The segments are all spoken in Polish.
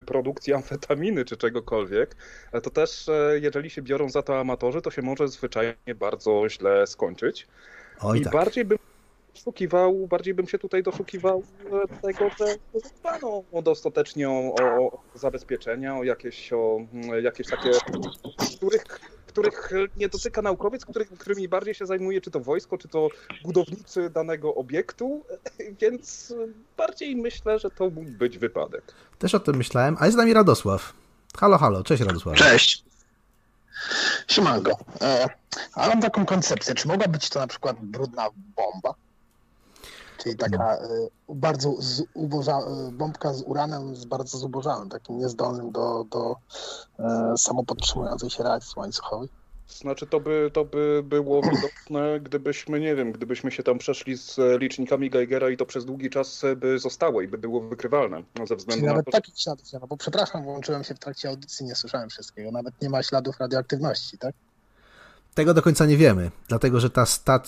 produkcji amfetaminy czy czegokolwiek, to też jeżeli się biorą za to amatorzy, to się może zwyczajnie bardzo źle skończyć. Oj I tak. bardziej bym się tutaj doszukiwał tego, że zadbano dostatecznie o zabezpieczenia, jakieś takie, których nie dotyka naukowiec, którymi bardziej się zajmuje czy to wojsko, czy to budowniczy danego obiektu, więc bardziej myślę, że to mógł być wypadek. Też o tym myślałem, a jest z nami Radosław. Halo, halo, cześć Radosław. Cześć. Siemanko. A mam taką koncepcję, czy mogła być to na przykład brudna bomba? Czyli taka bardzo bombka z uranem bardzo zubożałym, takim niezdolnym do samopodtrzymującej się reakcji łańcuchowej. Znaczy to by było widoczne, gdybyśmy się tam przeszli z licznikami Geigera i to przez długi czas by zostało i by było wykrywalne. Ze względu Czyli na nawet to, takich śladów nie ma, bo przepraszam, włączyłem się w trakcie audycji, nie słyszałem wszystkiego. Nawet nie ma śladów radioaktywności, tak? Tego do końca nie wiemy, dlatego że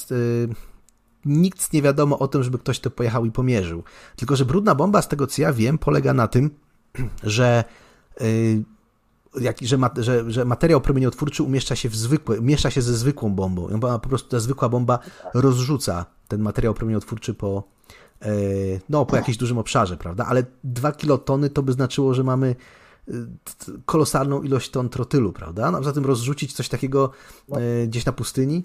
nikt nie wiadomo o tym, żeby ktoś to pojechał i pomierzył. Tylko że brudna bomba, z tego co ja wiem, polega na tym, że że materiał promieniotwórczy miesza się ze zwykłą bombą. Po prostu ta zwykła bomba rozrzuca ten materiał promieniotwórczy po jakimś dużym obszarze, prawda? Ale 2 kilotony to by znaczyło, że mamy kolosalną ilość ton trotylu, prawda? No, a poza tym rozrzucić coś takiego gdzieś na pustyni?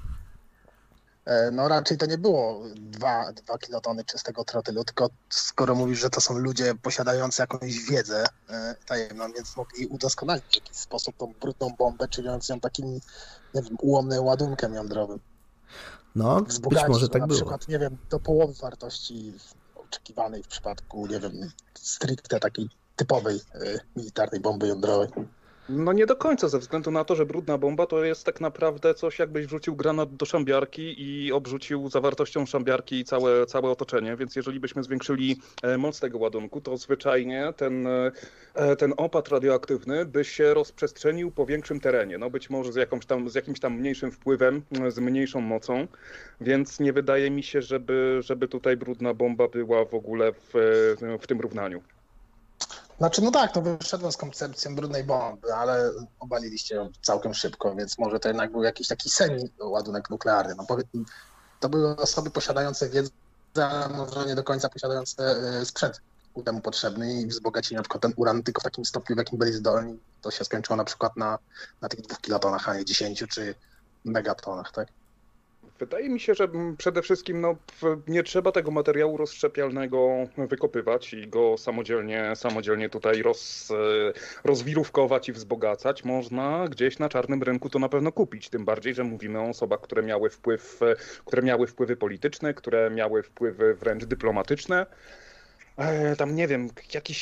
No raczej to nie było 2 kilotony czystego trotylu, tylko skoro mówisz, że to są ludzie posiadający jakąś wiedzę tajemną, więc mogli udoskonalić w jakiś sposób tą brudną bombę, czyniąc ją takim, nie wiem, ułomnym ładunkiem jądrowym. No, być może tak na było. przykład, nie wiem, do połowy wartości oczekiwanej w przypadku, nie wiem, stricte takiej typowej militarnej bomby jądrowej. no nie do końca, ze względu na to, że brudna bomba to jest tak naprawdę coś, jakbyś wrzucił granat do szambiarki i obrzucił zawartością szambiarki całe otoczenie, więc jeżeli byśmy zwiększyli moc tego ładunku, to zwyczajnie ten opad radioaktywny by się rozprzestrzenił po większym terenie, no być może z jakimś tam mniejszym wpływem, z mniejszą mocą, więc nie wydaje mi się, żeby tutaj brudna bomba była w ogóle w tym równaniu. Znaczy, no tak, to wyszedłem z koncepcją brudnej bomby, ale obaliliście ją całkiem szybko, więc może to jednak był jakiś taki semi-ładunek nuklearny. No, to były osoby posiadające wiedzę, ale może nie do końca posiadające sprzęt ku temu potrzebny i wzbogacili na przykład ten uran tylko w takim stopniu, w jakim byli zdolni. To się skończyło na przykład na tych 2 kilotonach, a nie 10 czy megatonach, tak? Wydaje mi się, że przede wszystkim nie trzeba tego materiału rozszczepialnego wykopywać i go samodzielnie tutaj rozwirówkować i wzbogacać. Można gdzieś na czarnym rynku to na pewno kupić, tym bardziej, że mówimy o osobach, które miały wpływy polityczne, które miały wpływy wręcz dyplomatyczne. Tam nie wiem,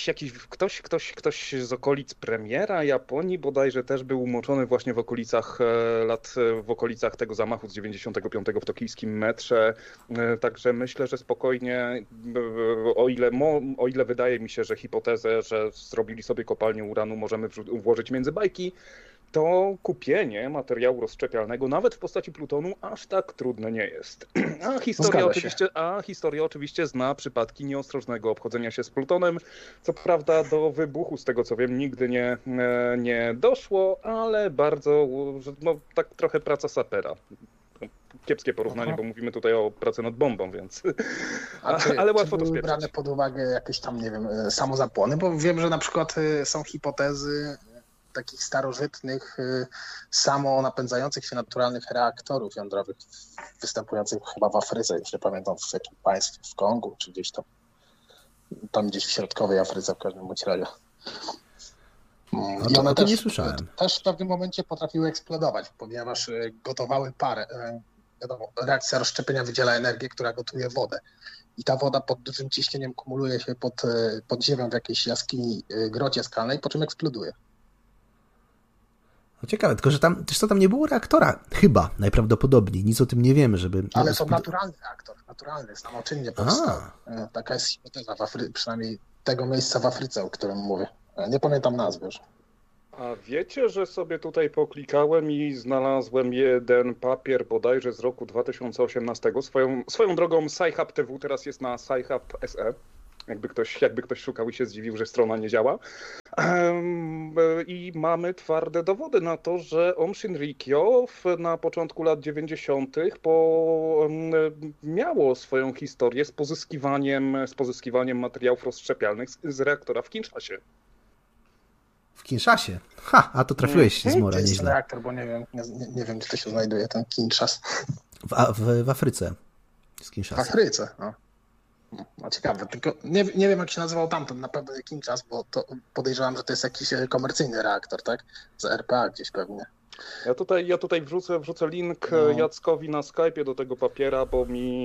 ktoś z okolic premiera Japonii bodajże też był umoczony właśnie w okolicach tego zamachu z 95 w tokijskim metrze. Także myślę, że spokojnie, o ile wydaje mi się, że hipotezę, że zrobili sobie kopalnię uranu możemy włożyć między bajki, to kupienie materiału rozszczepialnego, nawet w postaci plutonu, aż tak trudne nie jest. A historia oczywiście zna przypadki nieostrożnego obchodzenia się z plutonem. Co prawda do wybuchu, z tego co wiem, nigdy nie doszło, ale bardzo, tak trochę praca sapera. Kiepskie porównanie, bo mówimy tutaj o pracy nad bombą, więc... ale łatwo to spieprzyć. Brane pod uwagę jakieś tam, nie wiem, samozapłony, bo wiem, że na przykład są hipotezy takich starożytnych, samonapędzających się naturalnych reaktorów jądrowych występujących chyba w Afryce, już nie pamiętam w jakim państwie, w Kongu, czy gdzieś tam gdzieś w środkowej Afryce w każdym bądź razie. I one nie słyszałem. Też w pewnym momencie potrafiły eksplodować, ponieważ gotowały parę. Wiadomo, reakcja rozszczepienia wydziela energię, która gotuje wodę. I ta woda pod dużym ciśnieniem kumuluje się pod ziemią w jakiejś jaskini, grocie skalnej, po czym eksploduje. No ciekawe, tylko że tam nie było reaktora, chyba, najprawdopodobniej. Nic o tym nie wiemy, żeby... Ale to naturalny reaktor, samoczynnie powstał. Taka jest hipoteza przynajmniej tego miejsca w Afryce, o którym mówię. Nie pamiętam nazwy już. A wiecie, że sobie tutaj poklikałem i znalazłem jeden papier bodajże z roku 2018. Swoją drogą Sci-Hub TV teraz jest na Sci-Hub SE. Jakby ktoś szukał i się zdziwił, że strona nie działa. I mamy twarde dowody na to, że Aum Shinrikyo na początku lat 90. Miało swoją historię z pozyskiwaniem materiałów rozszczepialnych z reaktora w Kinshasie. W Kinshasie? A to trafiłeś z Mora To jest nieźle. reaktor, bo nie wiem, gdzie to się znajduje, ten Kinshas. W Afryce. Z W Kinshasy. Afryce, no. No ciekawe, tylko nie wiem jak się nazywał tamten, na pewno nie Kinshas, bo to podejrzewam, że to jest jakiś komercyjny reaktor, tak? Z RPA gdzieś pewnie. Ja tutaj wrzucę link Jackowi na Skype'ie do tego papiera, bo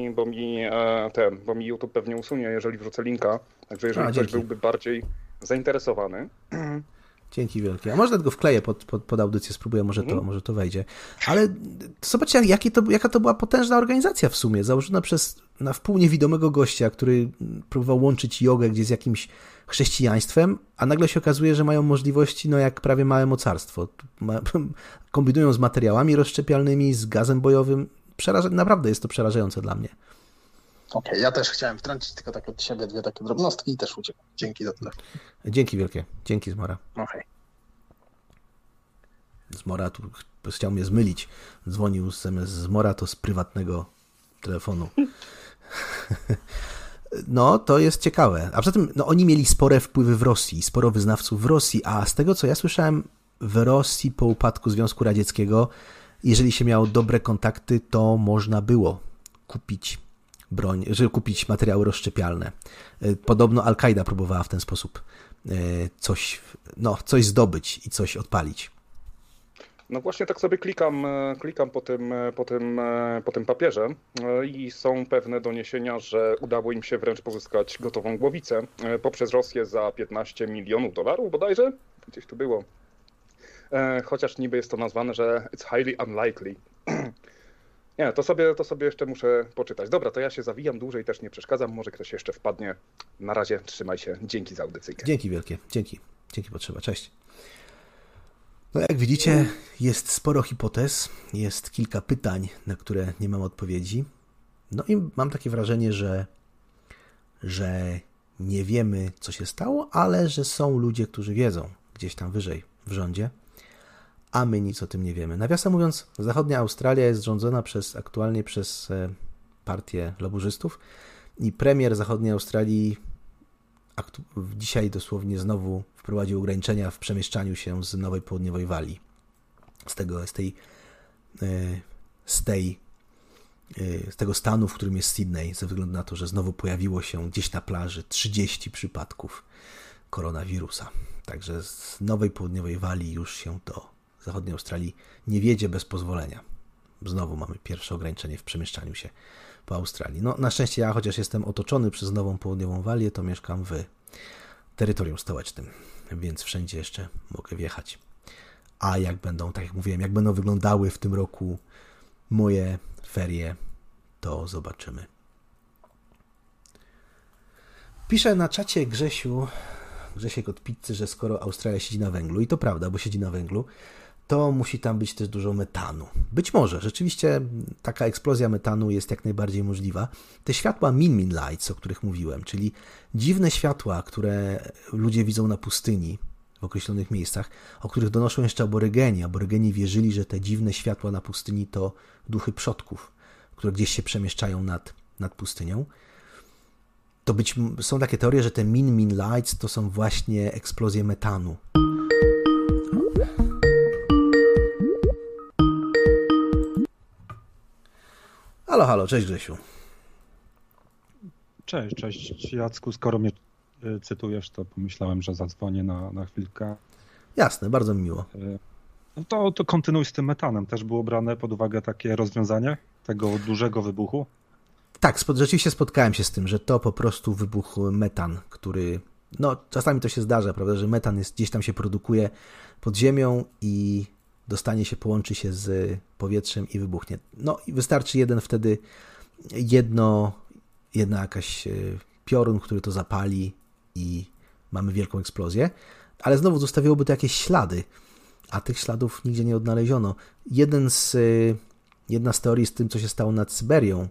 mi YouTube pewnie usunie, jeżeli wrzucę linka. Także jeżeli ktoś byłby bardziej zainteresowany. Dzięki wielkie. A może go wkleję pod audycję, spróbuję, może to wejdzie. Ale zobaczcie, jaka to była potężna organizacja w sumie, założona na wpół niewidomego gościa, który próbował łączyć jogę gdzieś z jakimś chrześcijaństwem, a nagle się okazuje, że mają możliwości, no jak prawie małe mocarstwo. Kombinują z materiałami rozszczepialnymi, z gazem bojowym. Naprawdę jest to przerażające dla mnie. Okej, ja też chciałem wtrącić tylko tak od siebie dwie takie drobnostki i też uciekam. Dzięki za tyle. Dzięki wielkie. Dzięki Zmora. Okej. Zmora tu chciał mnie zmylić. Dzwonił zamiast Zmora to z prywatnego telefonu. No, to jest ciekawe. A poza tym, no, oni mieli spore wpływy w Rosji, sporo wyznawców w Rosji, a z tego, co ja słyszałem, w Rosji po upadku Związku Radzieckiego, jeżeli się miało dobre kontakty, to można było kupić broń, żeby kupić materiały rozszczepialne. Podobno Al-Kaida próbowała w ten sposób coś zdobyć i coś odpalić. No właśnie tak sobie klikam po tym papierze i są pewne doniesienia, że udało im się wręcz pozyskać gotową głowicę poprzez Rosję za $15 milionów bodajże. Gdzieś tu było. Chociaż niby jest to nazwane, że it's highly unlikely. Nie, to sobie jeszcze muszę poczytać. Dobra, to ja się zawijam, dłużej też nie przeszkadzam, może ktoś jeszcze wpadnie. Na razie, trzymaj się, dzięki za audycyjkę. Dzięki wielkie, dzięki potrzeba, cześć. No jak widzicie, jest sporo hipotez, jest kilka pytań, na które nie mam odpowiedzi. No i mam takie wrażenie, że nie wiemy, co się stało, ale że są ludzie, którzy wiedzą gdzieś tam wyżej w rządzie, a my nic o tym nie wiemy. Nawiasem mówiąc, zachodnia Australia jest rządzona aktualnie przez partię laburzystów i premier zachodniej Australii dzisiaj dosłownie znowu wprowadził ograniczenia w przemieszczaniu się z Nowej Południowej Walii. Z tego stanu, w którym jest Sydney, ze względu na to, że znowu pojawiło się gdzieś na plaży 30 przypadków koronawirusa. Także z Nowej Południowej Walii już się do zachodniej Australii nie wiedzie bez pozwolenia. Znowu mamy pierwsze ograniczenie w przemieszczaniu się po Australii. No, na szczęście ja, chociaż jestem otoczony przez Nową Południową Walię, to mieszkam w terytorium stołecznym, więc wszędzie jeszcze mogę wjechać. A jak będą, tak jak mówiłem, jak będą wyglądały w tym roku moje ferie, to zobaczymy. Pisze na czacie Grzesiek od Pizzy, że skoro Australia siedzi na węglu, i to prawda, bo siedzi na węglu, to musi tam być też dużo metanu. Być może, rzeczywiście taka eksplozja metanu jest jak najbardziej możliwa. Te światła Min Lights, o których mówiłem, czyli dziwne światła, które ludzie widzą na pustyni w określonych miejscach, o których donoszą jeszcze aborygeni. Aborygeni wierzyli, że te dziwne światła na pustyni to duchy przodków, które gdzieś się przemieszczają nad pustynią. Są takie teorie, że te Min Lights to są właśnie eksplozje metanu. Halo, cześć Grzesiu. Cześć Jacku, skoro mnie cytujesz, to pomyślałem, że zadzwonię na chwilkę. Jasne, bardzo mi miło. No to kontynuuj z tym metanem. Też było brane pod uwagę takie rozwiązanie tego dużego wybuchu? Tak, rzeczywiście spotkałem się z tym, że to po prostu wybuchł metan, który, no czasami to się zdarza, prawda, że metan gdzieś tam się produkuje pod ziemią i połączy się z powietrzem i wybuchnie. No i wystarczy jedna jakaś piorun, który to zapali i mamy wielką eksplozję, ale znowu zostawiłoby to jakieś ślady, a tych śladów nigdzie nie odnaleziono. Jedna z teorii z tym, co się stało nad Syberią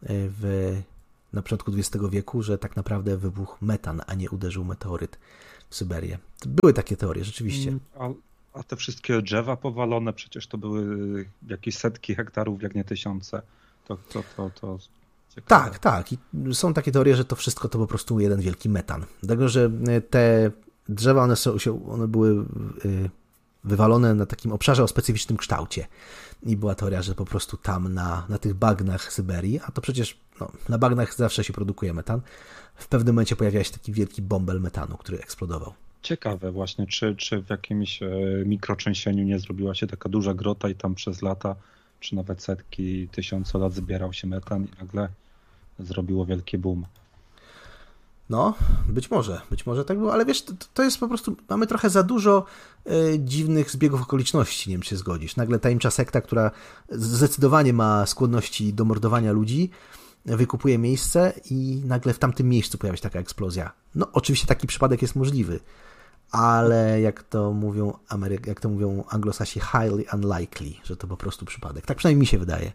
na początku XX wieku, że tak naprawdę wybuchł metan, a nie uderzył meteoryt. w Syberię. Były takie teorie, rzeczywiście. A te wszystkie drzewa powalone, przecież to były jakieś setki hektarów, jak nie tysiące. To ciekawe. Tak. I są takie teorie, że to wszystko to po prostu jeden wielki metan. Dlatego, że te drzewa, one były wywalone na takim obszarze o specyficznym kształcie. I była teoria, że po prostu tam na tych bagnach Syberii, a to przecież na bagnach zawsze się produkuje metan, w pewnym momencie pojawiał się taki wielki bąbel metanu, który eksplodował. Ciekawe właśnie, czy w jakimś mikrotrzęsieniu nie zrobiła się taka duża grota i tam przez lata, czy nawet setki, tysiące lat zbierał się metan i nagle zrobiło wielki boom. No, być może tak było, ale wiesz, to jest po prostu, mamy trochę za dużo dziwnych zbiegów okoliczności, nie wiem, czy się zgodzisz. Nagle tajemnicza sekta, która zdecydowanie ma skłonności do mordowania ludzi, wykupuje miejsce i nagle w tamtym miejscu pojawia się taka eksplozja. No, oczywiście taki przypadek jest możliwy, ale jak to mówią Anglosasi, highly unlikely, że to po prostu przypadek. Tak przynajmniej mi się wydaje.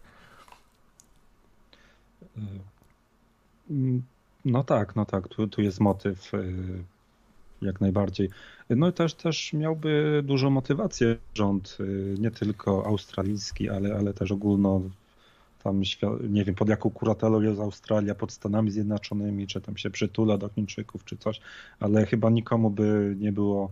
No tak, tu jest motyw jak najbardziej. No i też miałby dużą motywację rząd, nie tylko australijski, ale też ogólno tam, nie wiem, pod jaką kuratelą jest Australia, pod Stanami Zjednoczonymi, czy tam się przytula do Chińczyków, czy coś, ale chyba nikomu by nie było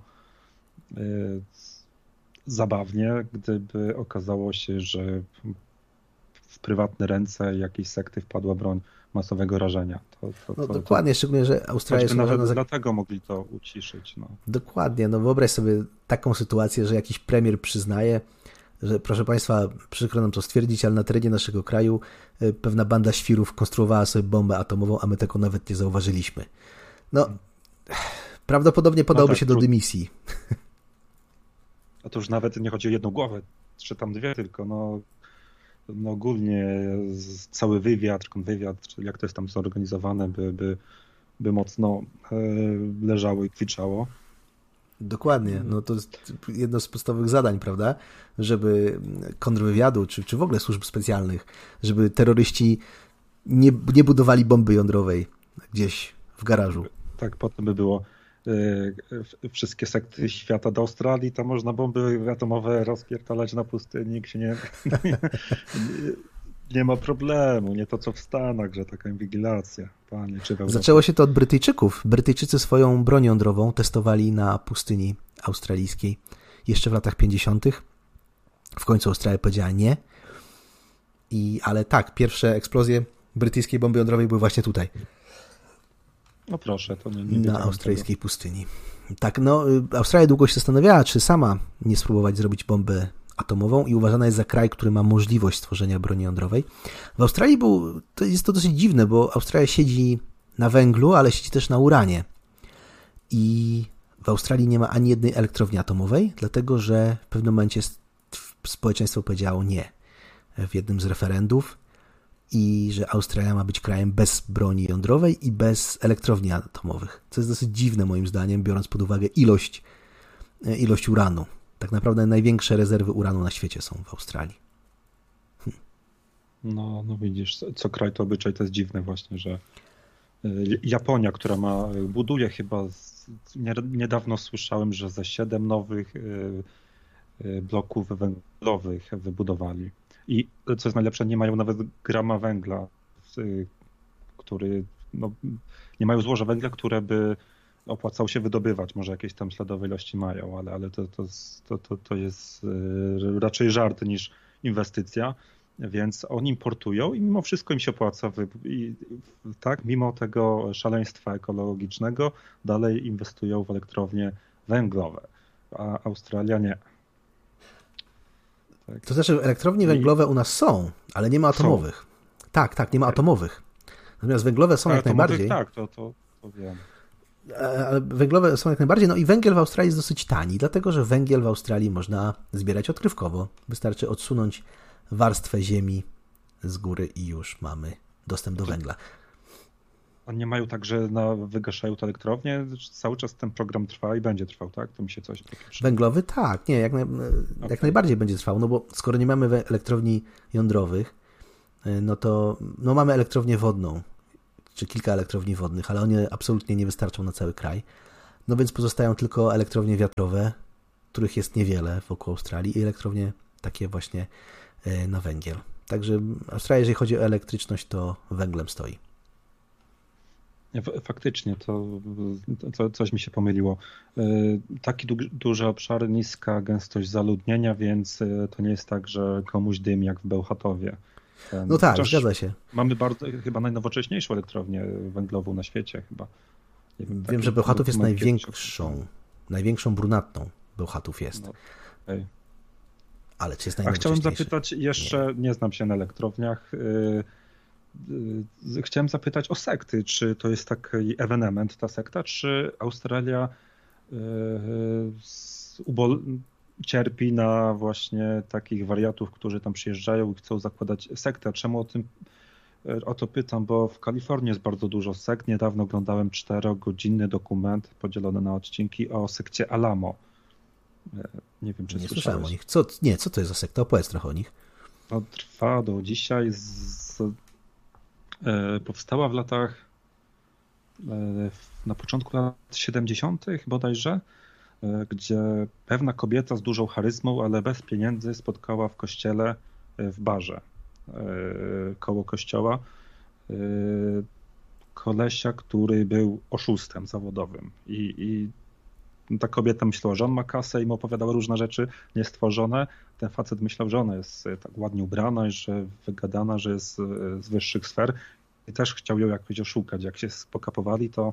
zabawnie, gdyby okazało się, że w prywatne ręce jakiejś sekty wpadła broń masowego rażenia. Dokładnie, szczególnie, że Australia jest nawet dlatego mogli to uciszyć. No. Dokładnie, wyobraź sobie taką sytuację, że jakiś premier przyznaje, że proszę Państwa, przykro nam to stwierdzić, ale na terenie naszego kraju pewna banda świrów konstruowała sobie bombę atomową, a my tego nawet nie zauważyliśmy. Prawdopodobnie podałby się do dymisji. A to już nawet nie chodzi o jedną głowę, czy tam dwie tylko, ogólnie cały wywiad, czy jak to jest tam zorganizowane, by mocno leżało i kwiczało. Dokładnie, to jest jedno z podstawowych zadań, prawda, żeby kontrwywiadu, czy w ogóle służb specjalnych, żeby terroryści nie budowali bomby jądrowej gdzieś w garażu. Tak, potem by było wszystkie sekty świata do Australii, tam można bomby atomowe rozpierdalać na pustyni, nikt się nie ma problemu, nie to co w Stanach, że taka inwigilacja. Panie, czy Zaczęło się to od Brytyjczyków. Brytyjczycy swoją broń jądrową testowali na pustyni australijskiej jeszcze w latach 50. W końcu Australia powiedziała nie. Ale tak, pierwsze eksplozje brytyjskiej bomby jądrowej były właśnie tutaj. No proszę, to nie na australijskiej pustyni. Tak, Australia długo się zastanawiała, czy sama nie spróbować zrobić bombę atomową i uważana jest za kraj, który ma możliwość stworzenia broni jądrowej. W Australii jest to dosyć dziwne, bo Australia siedzi na węglu, ale siedzi też na uranie. I w Australii nie ma ani jednej elektrowni atomowej, dlatego że w pewnym momencie społeczeństwo powiedziało nie w jednym z referendów i że Australia ma być krajem bez broni jądrowej i bez elektrowni atomowych. Co jest dosyć dziwne moim zdaniem, biorąc pod uwagę ilość uranu. Tak naprawdę największe rezerwy uranu na świecie są w Australii. No widzisz, co kraj to obyczaj, to jest dziwne właśnie, że Japonia, która buduje chyba, niedawno słyszałem, że ze 7 nowych bloków węglowych wybudowali. I co jest najlepsze, nie mają nawet grama węgla, nie mają złoża węgla, które by opłacało się wydobywać. Może jakieś tam śladowe ilości mają, ale to jest raczej żart niż inwestycja, więc oni importują i mimo wszystko im się opłaca. Tak, mimo tego szaleństwa ekologicznego dalej inwestują w elektrownie węglowe, a Australia nie. Tak. To znaczy elektrownie węglowe u nas są, ale nie ma atomowych. Tak, nie ma atomowych. Natomiast węglowe są jak najbardziej. Tak, to wiem. Ale węglowe są jak najbardziej. I węgiel w Australii jest dosyć tani, dlatego że węgiel w Australii można zbierać odkrywkowo. Wystarczy odsunąć warstwę ziemi z góry i już mamy dostęp do węgla. A nie mają tak, że wygaszają te elektrownie? Cały czas ten program trwa i będzie trwał, tak? To mi się coś Węglowy? Tak, nie, jak najbardziej będzie trwał, bo skoro nie mamy elektrowni jądrowych, to mamy elektrownię wodną, czy kilka elektrowni wodnych, ale one absolutnie nie wystarczą na cały kraj. No więc pozostają tylko elektrownie wiatrowe, których jest niewiele wokół Australii i elektrownie takie właśnie na węgiel. Także Australia, jeżeli chodzi o elektryczność, to węglem stoi. Faktycznie, to coś mi się pomyliło. Taki duży obszar, niska gęstość zaludnienia, więc to nie jest tak, że komuś dym jak w Bełchatowie. No tak, zgadza się. Mamy chyba najnowocześniejszą elektrownię węglową na świecie chyba. Wiem, że Bełchatów jest największą brunatną Bełchatów jest. No, okay. Ale czy jest najnowocześniejszy? A chciałem zapytać jeszcze, nie znam się na elektrowniach, chciałem zapytać o sekty. Czy to jest taki ewenement, ta sekta, czy Australia cierpi na właśnie takich wariatów, którzy tam przyjeżdżają i chcą zakładać sektę? Czemu o to pytam, bo w Kalifornii jest bardzo dużo sekt. Niedawno oglądałem 4-godzinny dokument podzielony na odcinki o sekcie Alamo. Nie wiem, czy nie słyszałem o nich. Co to jest za sekta? Opowiedz trochę o nich. No, trwa do dzisiaj. Powstała w latach, na początku lat 70. bodajże, gdzie pewna kobieta z dużą charyzmą, ale bez pieniędzy spotkała w kościele, w barze koło kościoła kolesia, który był oszustem zawodowym i ta kobieta myślała, że on ma kasę i mu opowiadała różne rzeczy niestworzone. Ten facet myślał, że ona jest tak ładnie ubrana i że wygadana, że jest z wyższych sfer i też chciał ją jakoś oszukać. Jak się pokapowali, to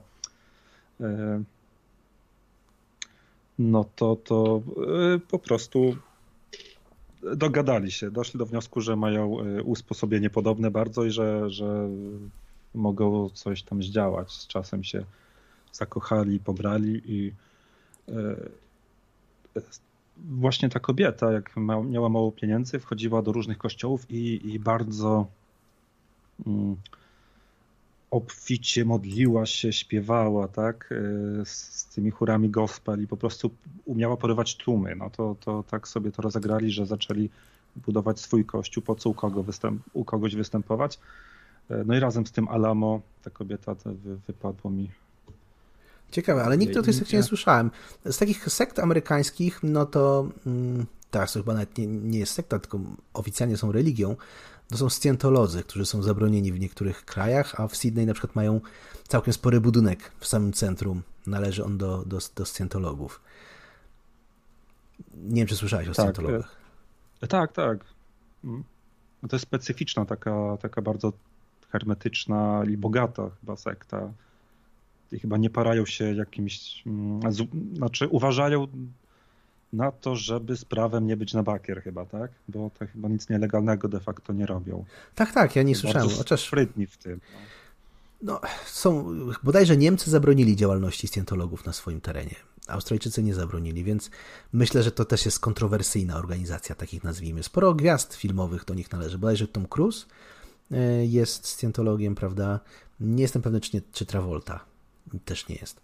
po prostu dogadali się, doszli do wniosku, że mają usposobienie podobne bardzo i że mogą coś tam zdziałać. Z czasem się zakochali, pobrali i właśnie ta kobieta, jak miała mało pieniędzy, wchodziła do różnych kościołów i bardzo obficie modliła się, śpiewała, tak, z tymi chórami gospel i po prostu umiała porywać tłumy. No to tak sobie to rozegrali, że zaczęli budować swój kościół, po co u kogoś występować. No i razem z tym Alamo ta kobieta wypadło mi. Ciekawe, ale nigdy o tej sekcie nie słyszałem. Z takich sekt amerykańskich, no to teraz to chyba nawet nie jest sekta, tylko oficjalnie są religią. To są scjentolodzy, którzy są zabronieni w niektórych krajach, a w Sydney na przykład mają całkiem spory budynek w samym centrum. Należy on do scjentologów. Nie wiem, czy słyszałeś o scjentologach. Tak. To jest specyficzna, taka bardzo hermetyczna i bogata chyba sekta. I chyba nie parają się jakimś, znaczy uważają na to, żeby z prawem nie być na bakier chyba, tak? Bo to chyba nic nielegalnego de facto nie robią. Tak, ja nie słyszałem. Bardzo sprytni w tym. No, bodajże Niemcy zabronili działalności scjentologów na swoim terenie. Australijczycy nie zabronili, więc myślę, że to też jest kontrowersyjna organizacja, takich nazwijmy. Sporo gwiazd filmowych do nich należy. Bodajże Tom Cruise jest scjentologiem, prawda? Nie jestem pewny, czy Travolta też nie jest.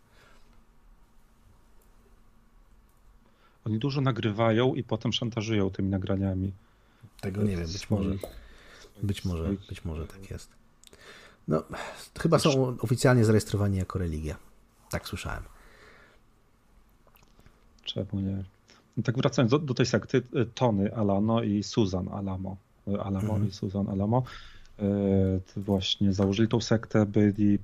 Oni dużo nagrywają i potem szantażują tymi nagraniami. Tego nie wiem, być może tak jest. No, chyba są oficjalnie zarejestrowani jako religia. Tak słyszałem. Czemu nie? Tak wracając do tej sekty, Tony Alano i Susan Alamo. I Susan Alamo właśnie założyli tą sektę, byli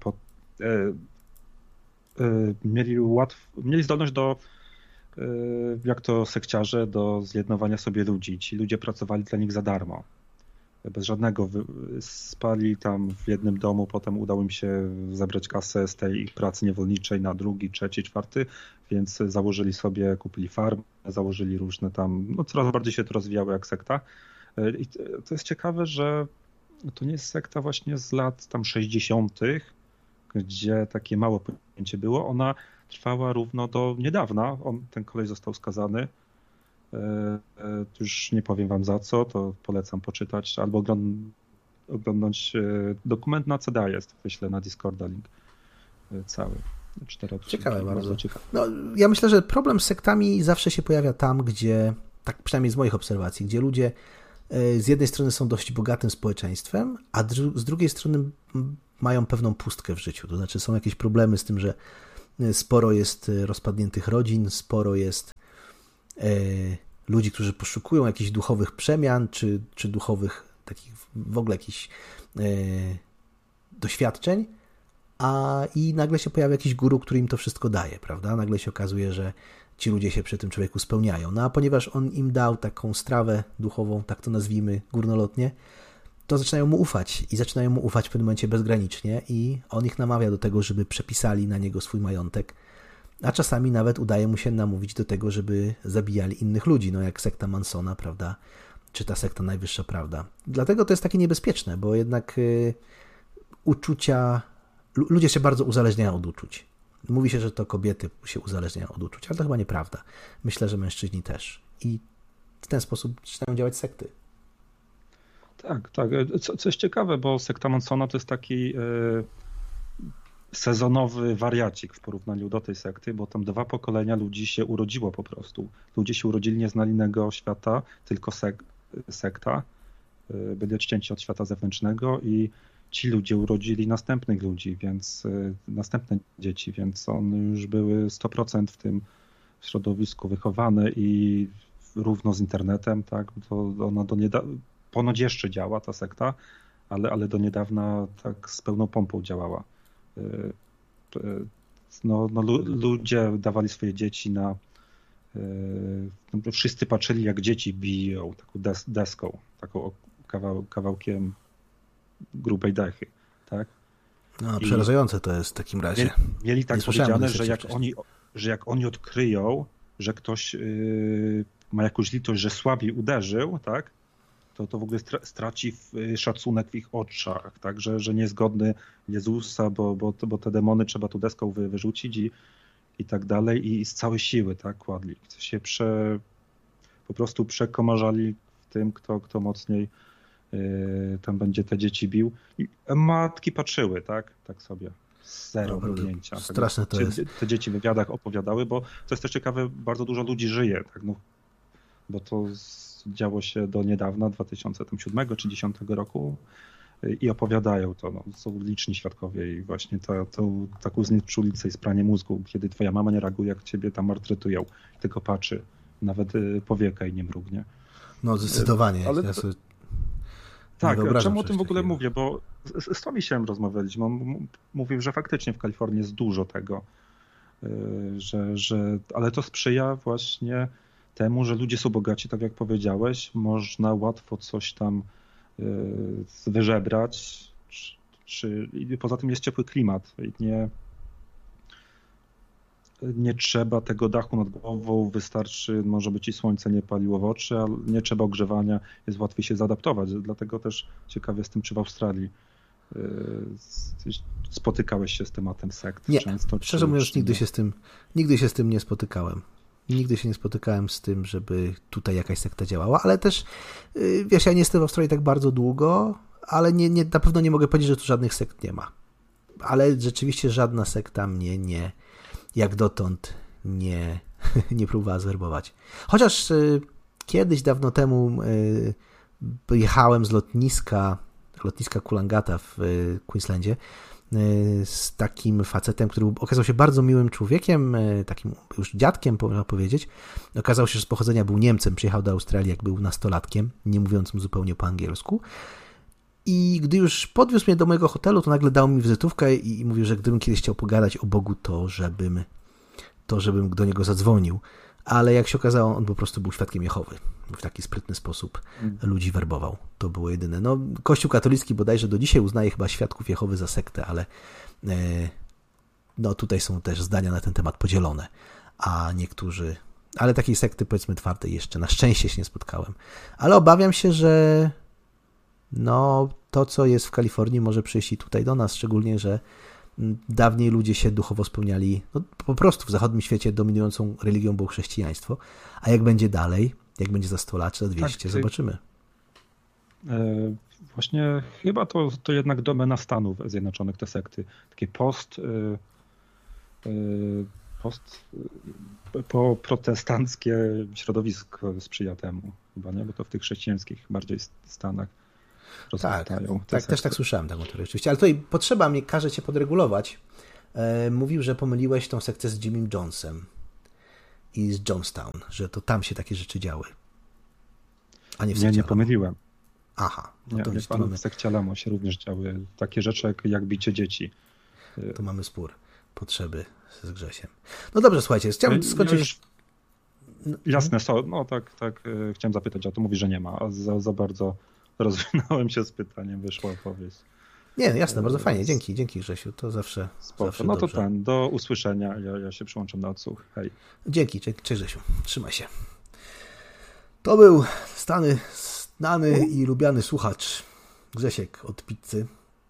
mieli zdolność do, jak to sekciarze, do zjednowania sobie ludzi. Ci ludzie pracowali dla nich za darmo. Bez żadnego. Spali tam w jednym domu, potem udało im się zabrać kasę z tej ich pracy niewolniczej na drugi, trzeci, czwarty, więc założyli sobie, kupili farmę, założyli różne tam, no coraz bardziej się to rozwijało jak sekta. I to jest ciekawe, że to nie jest sekta właśnie z lat tam 60., gdzie takie małe pojęcie było. Ona trwała równo do niedawna. Ten koleś został skazany. Już nie powiem wam za co, to polecam poczytać albo oglądnąć dokument na CDA jest, wyślę na Discorda link cały. Ciekawe bardzo. No, ja myślę, że problem z sektami zawsze się pojawia tam, gdzie, tak przynajmniej z moich obserwacji, gdzie ludzie z jednej strony są dość bogatym społeczeństwem, a z drugiej strony mają pewną pustkę w życiu. To znaczy są jakieś problemy z tym, że sporo jest rozpadniętych rodzin, sporo jest ludzi, którzy poszukują jakichś duchowych przemian, czy duchowych takich w ogóle jakichś doświadczeń, i nagle się pojawia jakiś guru, który im to wszystko daje, prawda? Nagle się okazuje, że ci ludzie się przy tym człowieku spełniają. No a ponieważ on im dał taką strawę duchową, tak to nazwijmy górnolotnie, to zaczynają mu ufać i zaczynają mu ufać w pewnym momencie bezgranicznie i on ich namawia do tego, żeby przepisali na niego swój majątek, a czasami nawet udaje mu się namówić do tego, żeby zabijali innych ludzi, no jak sekta Mansona, prawda, czy ta sekta Najwyższa Prawda. Dlatego to jest takie niebezpieczne, bo jednak uczucia, ludzie się bardzo uzależniają od uczuć. Mówi się, że to kobiety się uzależniają od uczuć, ale to chyba nieprawda. Myślę, że mężczyźni też. I w ten sposób zaczynają działać sekty. Tak, tak. Co jest ciekawe, bo sekta Mansona to jest taki sezonowy wariacik w porównaniu do tej sekty, bo tam 2 pokolenia ludzi się urodziło po prostu. Ludzie się urodzili, nie znali innego świata, tylko sekta. Byli odcięci od świata zewnętrznego i ci ludzie urodzili następnych ludzi, więc następne dzieci, więc one już były 100% w tym środowisku wychowane i równo z internetem, tak, to ona ponoć jeszcze działa ta sekta, ale do niedawna tak z pełną pompą działała. Ludzie dawali swoje dzieci na... wszyscy patrzyli, jak dzieci biją taką deską, taką kawałkiem grubej dechy, tak? No, przerażające to jest w takim razie. Mieli tak powiedziane, że jak oni odkryją, że ktoś ma jakąś litość, że słabiej uderzył, tak? To w ogóle straci szacunek w ich oczach, tak? Że niezgodny Jezusa, bo te demony trzeba tu deską wyrzucić i tak dalej i z całej siły, tak? Kładli. Się po prostu przekomarzali w tym, kto mocniej tam będzie te dzieci bił. I matki patrzyły, tak sobie. Zero mrugnięcia. Straszne to jest. Te dzieci w wywiadach opowiadały, bo to jest też ciekawe, bardzo dużo ludzi żyje, tak? No, bo to działo się do niedawna, 2007 czy 2010 roku i opowiadają to. No, są liczni świadkowie i właśnie taką znieczulicę i spranie mózgu, kiedy twoja mama nie reaguje, jak ciebie tam maltretują, tylko patrzy, nawet powieka i nie mrugnie. No zdecydowanie. Ale tak, czemu o tym w ogóle mówię, bo z Tomisiem rozmawialiśmy, on mówił, że faktycznie w Kalifornii jest dużo tego, ale to sprzyja właśnie temu, że ludzie są bogaci, tak jak powiedziałeś, można łatwo coś tam wyżebrać, i poza tym jest ciepły klimat i nie trzeba tego dachu nad głową, wystarczy, może być i słońce nie paliło w oczy, ale nie trzeba ogrzewania, jest łatwiej się zaadaptować. Dlatego też ciekawy jestem, czy w Australii spotykałeś się z tematem sekt nie, często? Szczerze mówiąc, nigdy się z tym nie spotykałem. Nigdy się nie spotykałem z tym, żeby tutaj jakaś sekta działała, ale też, wiesz, ja nie jestem w Australii tak bardzo długo, ale na pewno nie mogę powiedzieć, że tu żadnych sekt nie ma. Ale rzeczywiście żadna sekta mnie jak dotąd nie próbowała zwerbować. Chociaż kiedyś, dawno temu jechałem z lotniska Kulangata w Queenslandzie z takim facetem, który okazał się bardzo miłym człowiekiem, takim już dziadkiem, można powiedzieć. Okazało się, że z pochodzenia był Niemcem, przyjechał do Australii, jak był nastolatkiem, nie mówiącym zupełnie po angielsku. I gdy już podwiózł mnie do mojego hotelu, to nagle dał mi wizytówkę i mówił, że gdybym kiedyś chciał pogadać o Bogu, to żebym do niego zadzwonił. Ale jak się okazało, on po prostu był świadkiem Jehowy. W taki sprytny sposób ludzi werbował. To było jedyne. No, Kościół katolicki bodajże do dzisiaj uznaje chyba świadków Jehowy za sektę, ale no, tutaj są też zdania na ten temat podzielone. A niektórzy... Ale takiej sekty, powiedzmy, twardej jeszcze na szczęście się nie spotkałem. Ale obawiam się, że no, to, co jest w Kalifornii, może przyjść i tutaj do nas, szczególnie, że dawniej ludzie się duchowo spełniali, no, po prostu w zachodnim świecie dominującą religią było chrześcijaństwo, a jak będzie dalej, jak będzie za 100 lat czy za 200, zobaczymy. Właśnie chyba to jednak domena Stanów Zjednoczonych, te sekty. Takie po protestanckie środowisko sprzyja temu chyba, nie? Bo to w tych chrześcijańskich bardziej Stanach rozwijają. Tak, też tak słyszałem taką teorię oczywiście, ale tutaj potrzeba mnie każe cię podregulować, mówił, że pomyliłeś tą sekcję z Jimmy Jonesem i z Jonestown, że to tam się takie rzeczy działy, a nie w sekcie Nie pomyliłem. Aha. No to w sekcie Alamo się również działy takie rzeczy jak bicie dzieci. To mamy spór, potrzeby z Grzesiem. No dobrze, słuchajcie, chciałem skończyć... Jasne, tak, chciałem zapytać, a tu mówi, że nie ma, a za bardzo rozwinąłem się z pytaniem, wyszła odpowiedź. Nie, jasne, bardzo fajnie, dzięki Grzesiu, to zawsze No dobrze. to do usłyszenia, ja się przyłączam na odsłuch, hej. Dzięki, cześć Grzesiu, trzymaj się. To był znany i lubiany słuchacz Grzesiek od pizzy.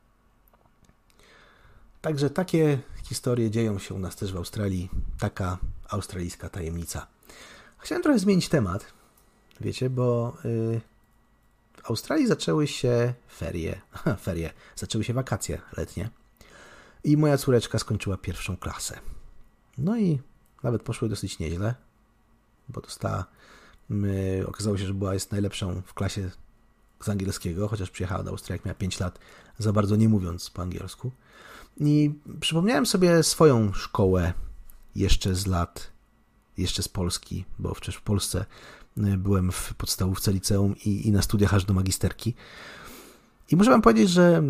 Także takie historie dzieją się u nas też w Australii, taka australijska tajemnica. Chciałem trochę zmienić temat, wiecie, bo w Australii zaczęły się zaczęły się wakacje letnie i moja córeczka skończyła 1. klasę. No i nawet poszły dosyć nieźle, bo okazało się, że jest najlepszą w klasie z angielskiego, chociaż przyjechała do Australii, jak miała 5 lat, za bardzo nie mówiąc po angielsku. I przypomniałem sobie swoją szkołę jeszcze z Polski, bo przecież w Polsce byłem w podstawówce, liceum i na studiach aż do magisterki. I muszę wam powiedzieć, że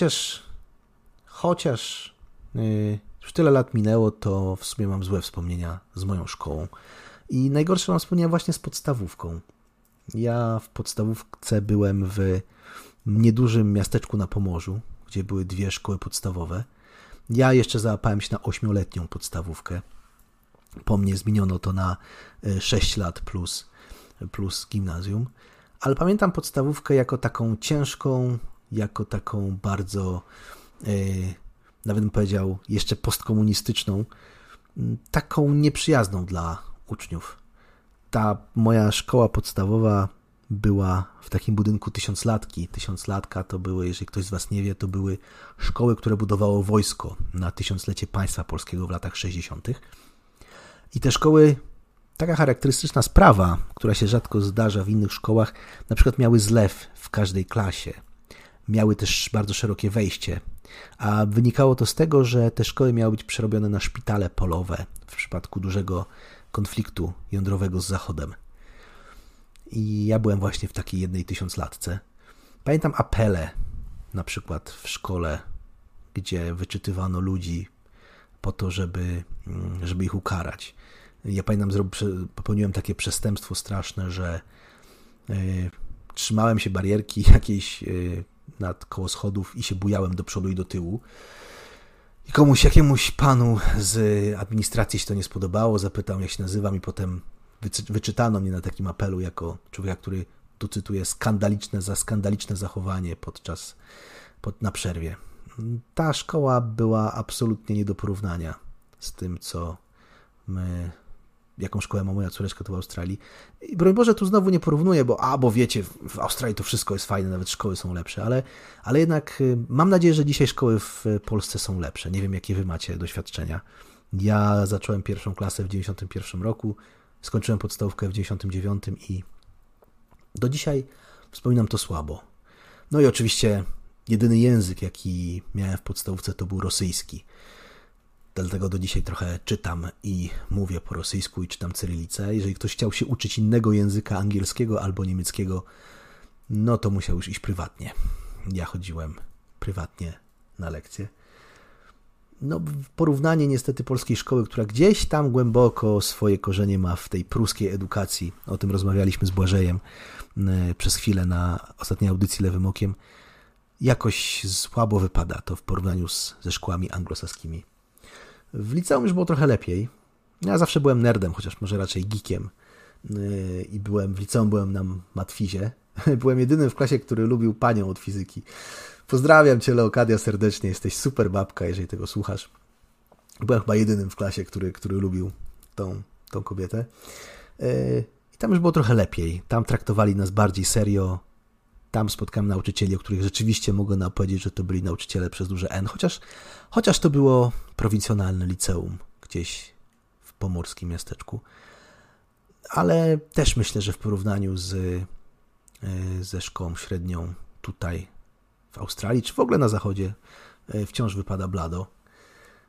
chociaż już tyle lat minęło, to w sumie mam złe wspomnienia z moją szkołą. I najgorsze mam wspomnienia właśnie z podstawówką. Ja w podstawówce byłem w niedużym miasteczku na Pomorzu, gdzie były 2 szkoły podstawowe. Ja jeszcze załapałem się na 8-letnią podstawówkę. Po mnie zmieniono to na 6 lat plus gimnazjum. Ale pamiętam podstawówkę jako taką ciężką, jako taką bardzo, nawet bym powiedział, jeszcze postkomunistyczną, taką nieprzyjazną dla uczniów. Ta moja szkoła podstawowa była w takim budynku 1000-latki. 1000-latka to były, jeżeli ktoś z was nie wie, to były szkoły, które budowało wojsko na 1000-lecie państwa polskiego w latach 60. I te szkoły, taka charakterystyczna sprawa, która się rzadko zdarza w innych szkołach, na przykład miały zlew w każdej klasie. Miały też bardzo szerokie wejście, a wynikało to z tego, że te szkoły miały być przerobione na szpitale polowe w przypadku dużego konfliktu jądrowego z Zachodem. I ja byłem właśnie w takiej jednej 1000-latce. Pamiętam apele na przykład w szkole, gdzie wyczytywano ludzi po to, żeby ich ukarać. Ja pamiętam, popełniłem takie przestępstwo straszne, że trzymałem się barierki jakiejś koło schodów i się bujałem do przodu i do tyłu. I jakiemuś panu z administracji się to nie spodobało, zapytał, jak się nazywam, i potem wyczytano mnie na takim apelu jako człowieka, który, tu cytuję, skandaliczne zachowanie na przerwie. Ta szkoła była absolutnie nie do porównania z tym, jaką szkołę ma moja córeczka tu w Australii. I broń Boże, tu znowu nie porównuję, bo wiecie, w Australii to wszystko jest fajne, nawet szkoły są lepsze, ale jednak mam nadzieję, że dzisiaj szkoły w Polsce są lepsze. Nie wiem, jakie wy macie doświadczenia. Ja zacząłem 1. klasę w 91 roku, skończyłem podstawówkę w 99 i do dzisiaj wspominam to słabo. No i oczywiście jedyny język, jaki miałem w podstawówce, to był rosyjski. Dlatego do dzisiaj trochę czytam i mówię po rosyjsku i czytam cyrylicę. Jeżeli ktoś chciał się uczyć innego języka, angielskiego albo niemieckiego, no to musiał już iść prywatnie. Ja chodziłem prywatnie na lekcje. No, porównanie niestety polskiej szkoły, która gdzieś tam głęboko swoje korzenie ma w tej pruskiej edukacji. O tym rozmawialiśmy z Błażejem przez chwilę na ostatniej audycji Lewym Okiem. Jakoś słabo wypada to w porównaniu ze szkołami anglosaskimi. W liceum już było trochę lepiej. Ja zawsze byłem nerdem, chociaż może raczej geekiem. I w liceum byłem na matfizie. Byłem jedynym w klasie, który lubił panią od fizyki. Pozdrawiam cię, Leokadia, serdecznie. Jesteś super babka, jeżeli tego słuchasz. Byłem chyba jedynym w klasie, który lubił tą kobietę. I tam już było trochę lepiej. Tam traktowali nas bardziej serio. Tam spotkałem nauczycieli, o których rzeczywiście mogę powiedzieć, że to byli nauczyciele przez duże N, chociaż to było prowincjonalne liceum gdzieś w pomorskim miasteczku. Ale też myślę, że w porównaniu ze szkołą średnią tutaj w Australii, czy w ogóle na zachodzie, wciąż wypada blado.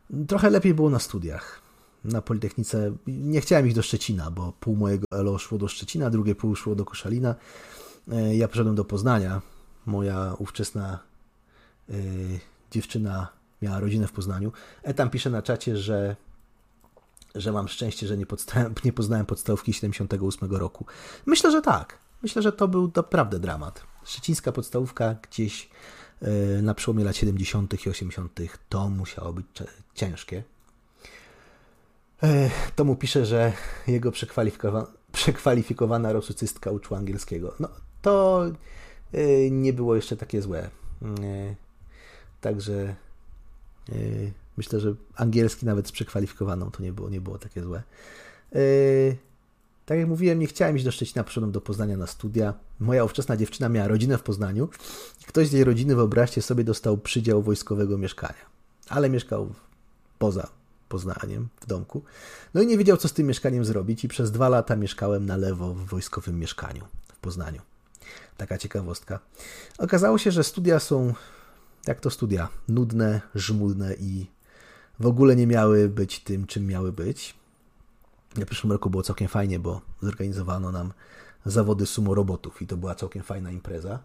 Trochę lepiej było na studiach. Na Politechnice nie chciałem iść do Szczecina, bo pół mojego ELO szło do Szczecina, drugie pół szło do Koszalina. Ja poszedłem do Poznania. Moja ówczesna dziewczyna miała rodzinę w Poznaniu. Tam pisze na czacie, że mam szczęście, że nie poznałem podstawówki 78 roku. Myślę, że tak. Myślę, że to był naprawdę dramat. Szczecińska podstawówka gdzieś na przełomie lat 70. i 80. to musiało być ciężkie. Tomu pisze, że jego przekwalifikowana rosycystka uczyła angielskiego. No, to nie było jeszcze takie złe. Także myślę, że angielski nawet z przekwalifikowaną to nie było takie złe. Tak jak mówiłem, nie chciałem iść do Szczecina, poszedłem do Poznania na studia. Moja ówczesna dziewczyna miała rodzinę w Poznaniu i ktoś z jej rodziny, wyobraźcie sobie, dostał przydział wojskowego mieszkania. Ale mieszkał poza Poznaniem, w domku. No i nie wiedział, co z tym mieszkaniem zrobić i przez 2 lata mieszkałem na lewo w wojskowym mieszkaniu w Poznaniu. Taka ciekawostka. Okazało się, że studia są, jak to studia, nudne, żmudne i w ogóle nie miały być tym, czym miały być. W przyszłym roku było całkiem fajnie, bo zorganizowano nam zawody sumo robotów i to była całkiem fajna impreza.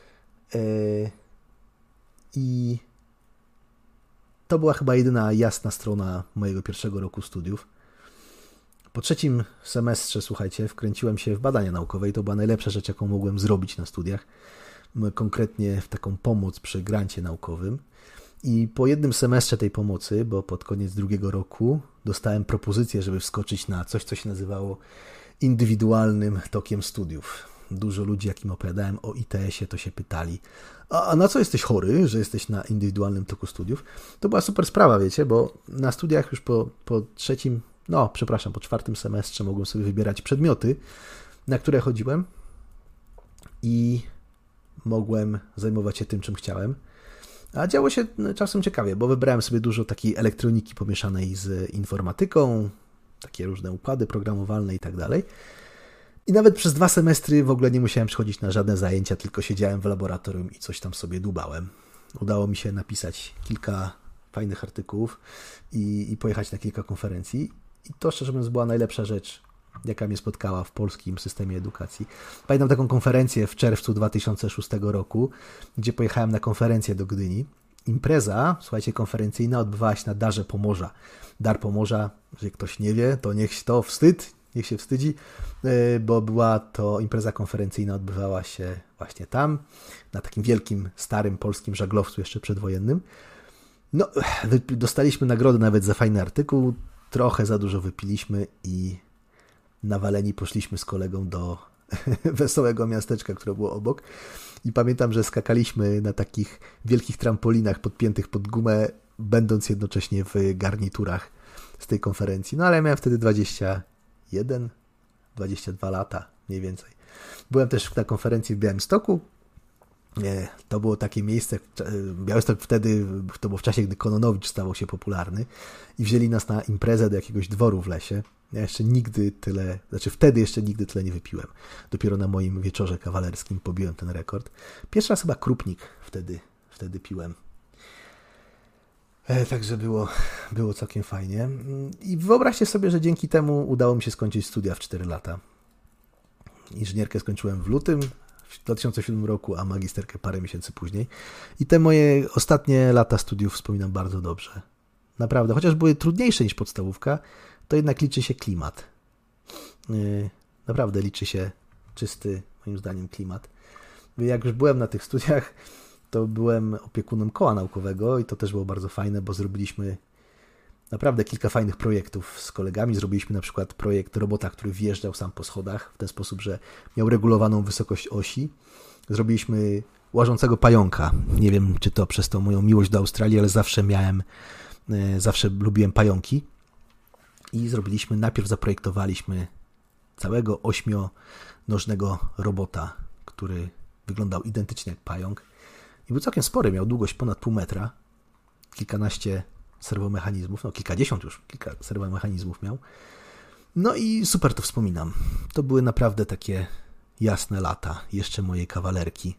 I to była chyba jedyna jasna strona mojego pierwszego roku studiów. Po 3. semestrze, słuchajcie, wkręciłem się w badania naukowe i to była najlepsza rzecz, jaką mogłem zrobić na studiach. Konkretnie w taką pomoc przy grancie naukowym. I po 1 semestrze tej pomocy, bo pod koniec 2. roku dostałem propozycję, żeby wskoczyć na coś, co się nazywało indywidualnym tokiem studiów. Dużo ludzi, jakim opowiadałem o ITS-ie, to się pytali, a na co jesteś chory, że jesteś na indywidualnym toku studiów? To była super sprawa, wiecie, bo na studiach już po 4. semestrze mogłem sobie wybierać przedmioty, na które chodziłem i mogłem zajmować się tym, czym chciałem. A działo się czasem ciekawie, bo wybrałem sobie dużo takiej elektroniki pomieszanej z informatyką, takie różne układy programowalne i tak dalej. I nawet przez 2 semestry w ogóle nie musiałem przychodzić na żadne zajęcia, tylko siedziałem w laboratorium i coś tam sobie dłubałem. Udało mi się napisać kilka fajnych artykułów i pojechać na kilka konferencji. I to, szczerze mówiąc, była najlepsza rzecz, jaka mnie spotkała w polskim systemie edukacji. Pamiętam taką konferencję w czerwcu 2006 roku, gdzie pojechałem na konferencję do Gdyni. Impreza, słuchajcie, konferencyjna odbywała się na Darze Pomorza. Dar Pomorza, jeżeli ktoś nie wie, to niech się wstydzi, bo była to impreza konferencyjna, odbywała się właśnie tam, na takim wielkim, starym polskim żaglowcu jeszcze przedwojennym. No, dostaliśmy nagrodę nawet za fajny artykuł, trochę za dużo wypiliśmy i nawaleni poszliśmy z kolegą do wesołego miasteczka, które było obok. I pamiętam, że skakaliśmy na takich wielkich trampolinach podpiętych pod gumę, będąc jednocześnie w garniturach z tej konferencji. No ale ja miałem wtedy 22 lata mniej więcej. Byłem też na konferencji w Białymstoku. To było takie miejsce, Białystok wtedy, to było w czasie, gdy Kononowicz stawał się popularny i wzięli nas na imprezę do jakiegoś dworu w lesie. Ja jeszcze wtedy jeszcze nigdy tyle nie wypiłem. Dopiero na moim wieczorze kawalerskim pobiłem ten rekord. Pierwszy raz chyba krupnik wtedy piłem. Także było całkiem fajnie. I wyobraźcie sobie, że dzięki temu udało mi się skończyć studia w 4 lata. Inżynierkę skończyłem w lutym w 2007 roku, a magisterkę parę miesięcy później. I te moje ostatnie lata studiów wspominam bardzo dobrze. Naprawdę, chociaż były trudniejsze niż podstawówka, to jednak liczy się klimat. Naprawdę liczy się czysty, moim zdaniem, klimat. Jak już byłem na tych studiach, to byłem opiekunem koła naukowego i to też było bardzo fajne, bo zrobiliśmy naprawdę kilka fajnych projektów z kolegami. Zrobiliśmy na przykład projekt robota, który wjeżdżał sam po schodach w ten sposób, że miał regulowaną wysokość osi. Zrobiliśmy łażącego pająka. Nie wiem, czy to przez tą moją miłość do Australii, ale zawsze lubiłem pająki. I najpierw zaprojektowaliśmy całego 8-nożnego robota, który wyglądał identycznie jak pająk. I był całkiem spory, miał długość ponad pół metra, kilkanaście serwomechanizmów, kilkadziesiąt już, kilka serwomechanizmów miał. No i super to wspominam. To były naprawdę takie jasne lata, jeszcze mojej kawalerki.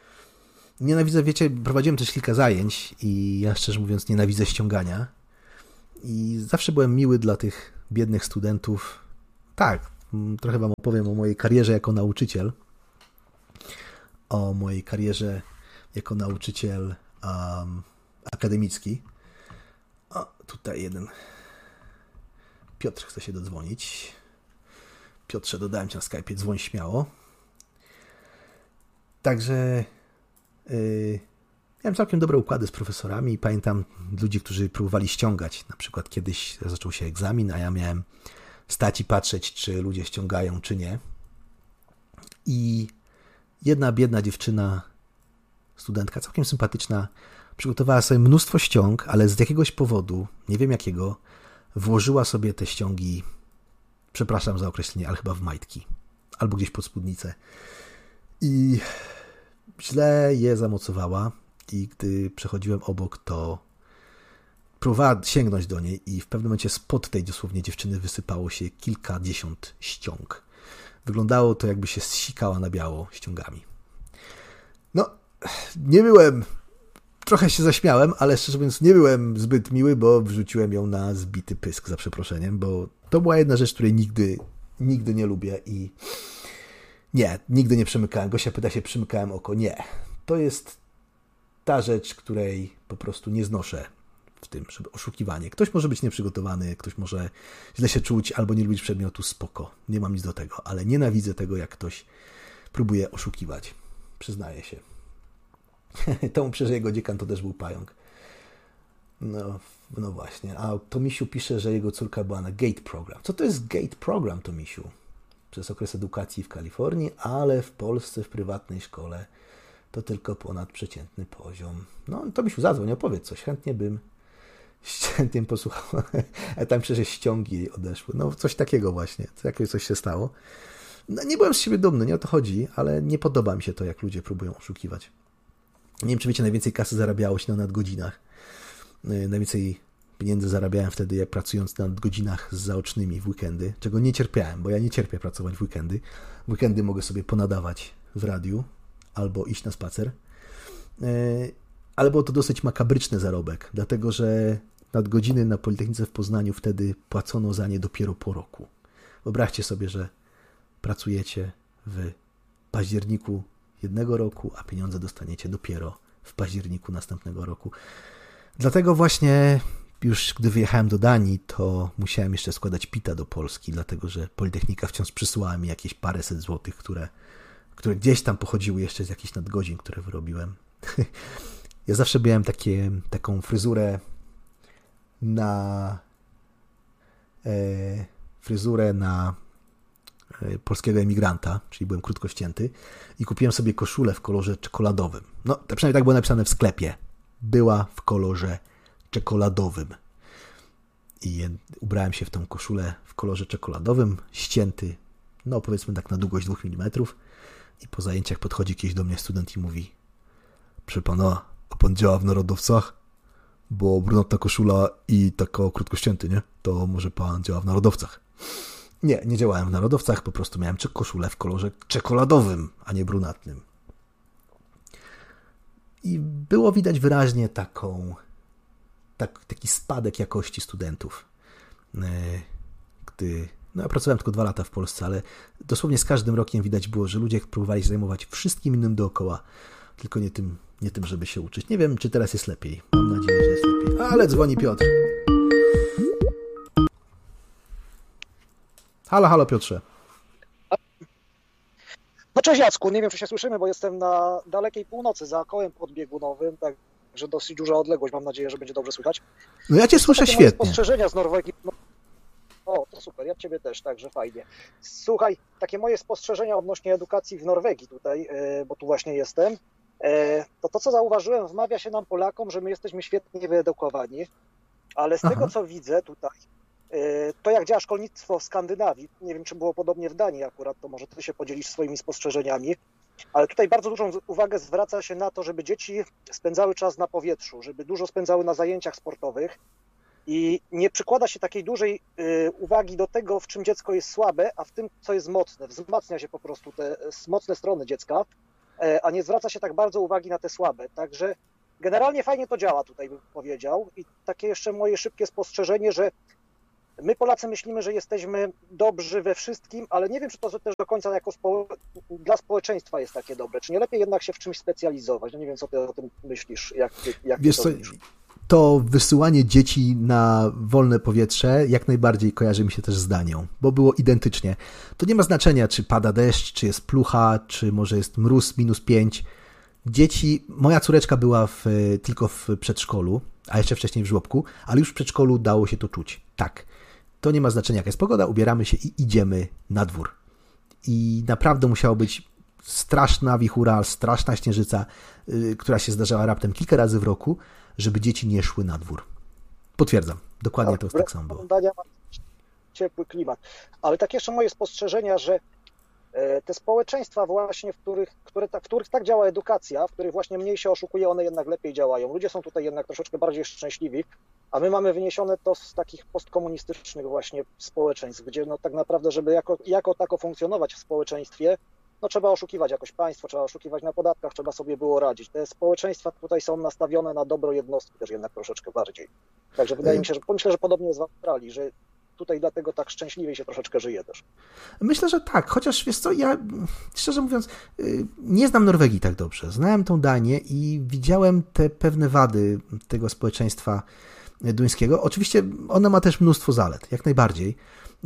Nienawidzę, wiecie, prowadziłem też kilka zajęć i ja szczerze mówiąc nienawidzę ściągania. I zawsze byłem miły dla tych biednych studentów. Tak, trochę wam opowiem o mojej karierze jako nauczyciel. O mojej karierze jako nauczyciel akademicki. O, tutaj jeden. Piotr chce się dodzwonić. Piotrze, dodałem cię na Skype'ie, dzwoń śmiało. Także miałem całkiem dobre układy z profesorami i pamiętam ludzi, którzy próbowali ściągać. Na przykład kiedyś zaczął się egzamin, a ja miałem stać i patrzeć, czy ludzie ściągają, czy nie. I jedna biedna dziewczyna, studentka, całkiem sympatyczna, przygotowała sobie mnóstwo ściąg, ale z jakiegoś powodu, nie wiem jakiego, włożyła sobie te ściągi, przepraszam za określenie, ale chyba w majtki. Albo gdzieś pod spódnicę. I źle je zamocowała i gdy przechodziłem obok, to próbowała sięgnąć do niej i w pewnym momencie spod tej dosłownie dziewczyny wysypało się kilkadziesiąt ściąg. Wyglądało to, jakby się zsikała na biało ściągami. No, nie byłem... Trochę się zaśmiałem, ale szczerze mówiąc nie byłem zbyt miły, bo wrzuciłem ją na zbity pysk, za przeproszeniem, bo to była jedna rzecz, której nigdy nie lubię i nie, nigdy nie przymykałem. Gosia pyta się, przymykałem oko. Nie. To jest ta rzecz, której po prostu nie znoszę w tym, żeby oszukiwanie. Ktoś może być nieprzygotowany, ktoś może źle się czuć albo nie lubić przedmiotu, spoko. Nie mam nic do tego, ale nienawidzę tego, jak ktoś próbuje oszukiwać. Przyznaję się. Tomu że jego dziekan to też był pająk. No właśnie. A Tomisiu pisze, że jego córka była na GATE program. Co to jest GATE program, Tomisiu? Przez okres edukacji w Kalifornii, ale w Polsce w prywatnej szkole to tylko ponadprzeciętny poziom. No, Tomisiu, zadzwoń, opowiedz coś. Chętnie posłuchał. A tam przecież ściągi odeszły. No, coś takiego właśnie. Coś się stało. No, nie byłem z siebie dumny, nie o to chodzi, ale nie podoba mi się to, jak ludzie próbują oszukiwać. Nie wiem, czy wiecie, najwięcej kasy zarabiało się na nadgodzinach. Najwięcej pieniędzy zarabiałem wtedy, jak pracując na nadgodzinach zaocznymi w weekendy, czego nie cierpiałem, bo ja nie cierpię pracować w weekendy. W weekendy mogę sobie ponadawać w radiu albo iść na spacer. Ale było to dosyć makabryczny zarobek, dlatego że nadgodziny na Politechnice w Poznaniu wtedy płacono za nie dopiero po roku. Wyobraźcie sobie, że pracujecie w październiku jednego roku, a pieniądze dostaniecie dopiero w październiku następnego roku. Dlatego właśnie już gdy wyjechałem do Danii, to musiałem jeszcze składać PIT-a do Polski, dlatego że Politechnika wciąż przysyłała mi jakieś paręset złotych, które gdzieś tam pochodziły jeszcze z jakichś nadgodzin, które wyrobiłem. Ja zawsze miałem taką fryzurę na polskiego emigranta, czyli byłem krótko ścięty i kupiłem sobie koszulę w kolorze czekoladowym. No, to przynajmniej tak było napisane w sklepie. Była w kolorze czekoladowym. I ubrałem się w tą koszulę w kolorze czekoladowym, ścięty, no powiedzmy tak na długość 2 mm i po zajęciach podchodzi jakiś do mnie student i mówi: proszę pana, a pan działa w Narodowcach? Bo brunatna koszula i taka krótko ścięty, nie? To może pan działa w Narodowcach. Nie działałem w Narodowcach, po prostu miałem koszulę w kolorze czekoladowym, a nie brunatnym. I było widać wyraźnie taki spadek jakości studentów. Ja pracowałem tylko 2 lata w Polsce, ale dosłownie z każdym rokiem widać było, że ludzie próbowali się zajmować wszystkim innym dookoła, tylko nie tym, żeby się uczyć. Nie wiem, czy teraz jest lepiej. Mam nadzieję, że jest lepiej. Ale dzwoni Piotr. Halo Piotrze. No cześć Jacku, nie wiem czy się słyszymy, bo jestem na dalekiej północy za kołem podbiegunowym, także dosyć duża odległość, mam nadzieję, że będzie dobrze słychać. No ja cię słyszę świetnie. Spostrzeżenia z Norwegii. O, to super, ja ciebie też, także fajnie. Słuchaj, takie moje spostrzeżenia odnośnie edukacji w Norwegii tutaj, bo tu właśnie jestem, to co zauważyłem, wmawia się nam Polakom, że my jesteśmy świetnie wyedukowani, ale z tego co widzę tutaj, to jak działa szkolnictwo w Skandynawii, nie wiem czy było podobnie w Danii akurat, to może ty się podzielisz swoimi spostrzeżeniami, ale tutaj bardzo dużą uwagę zwraca się na to, żeby dzieci spędzały czas na powietrzu, żeby dużo spędzały na zajęciach sportowych i nie przykłada się takiej dużej uwagi do tego, w czym dziecko jest słabe, a w tym, co jest mocne. Wzmacnia się po prostu te mocne strony dziecka, a nie zwraca się tak bardzo uwagi na te słabe. Także generalnie fajnie to działa tutaj, bym powiedział. I takie jeszcze moje szybkie spostrzeżenie, że my Polacy myślimy, że jesteśmy dobrzy we wszystkim, ale nie wiem, czy to też do końca dla społeczeństwa jest takie dobre. Czy nie lepiej jednak się w czymś specjalizować? No nie wiem, co ty o tym myślisz, jak wiesz co, to wysyłanie dzieci na wolne powietrze jak najbardziej kojarzy mi się też z Danią, bo było identycznie. To nie ma znaczenia, czy pada deszcz, czy jest plucha, czy może jest mróz -5. Dzieci, moja córeczka była tylko w przedszkolu, a jeszcze wcześniej w żłobku, ale już w przedszkolu dało się to czuć. Tak, to nie ma znaczenia, jaka jest pogoda, ubieramy się i idziemy na dwór. I naprawdę musiało być straszna wichura, straszna śnieżyca, która się zdarzała raptem kilka razy w roku, żeby dzieci nie szły na dwór. Potwierdzam, dokładnie to tak samo było. Ciepły klimat. Ale tak jeszcze moje spostrzeżenia, że te społeczeństwa właśnie, w których tak działa edukacja, w których właśnie mniej się oszukuje, one jednak lepiej działają. Ludzie są tutaj jednak troszeczkę bardziej szczęśliwi, a my mamy wyniesione to z takich postkomunistycznych właśnie społeczeństw, gdzie no tak naprawdę, żeby jako tako funkcjonować w społeczeństwie, no trzeba oszukiwać jakoś państwo, trzeba oszukiwać na podatkach, trzeba sobie było radzić. Te społeczeństwa tutaj są nastawione na dobro jednostki też jednak troszeczkę bardziej. Także wydaje mi się, myślę, że podobnie jest w Australii, że tutaj dlatego tak szczęśliwie się troszeczkę żyje też. Myślę, że tak, chociaż wiesz co, ja szczerze mówiąc nie znam Norwegii tak dobrze. Znałem tą Danię i widziałem te pewne wady tego społeczeństwa duńskiego. Oczywiście ona ma też mnóstwo zalet, jak najbardziej.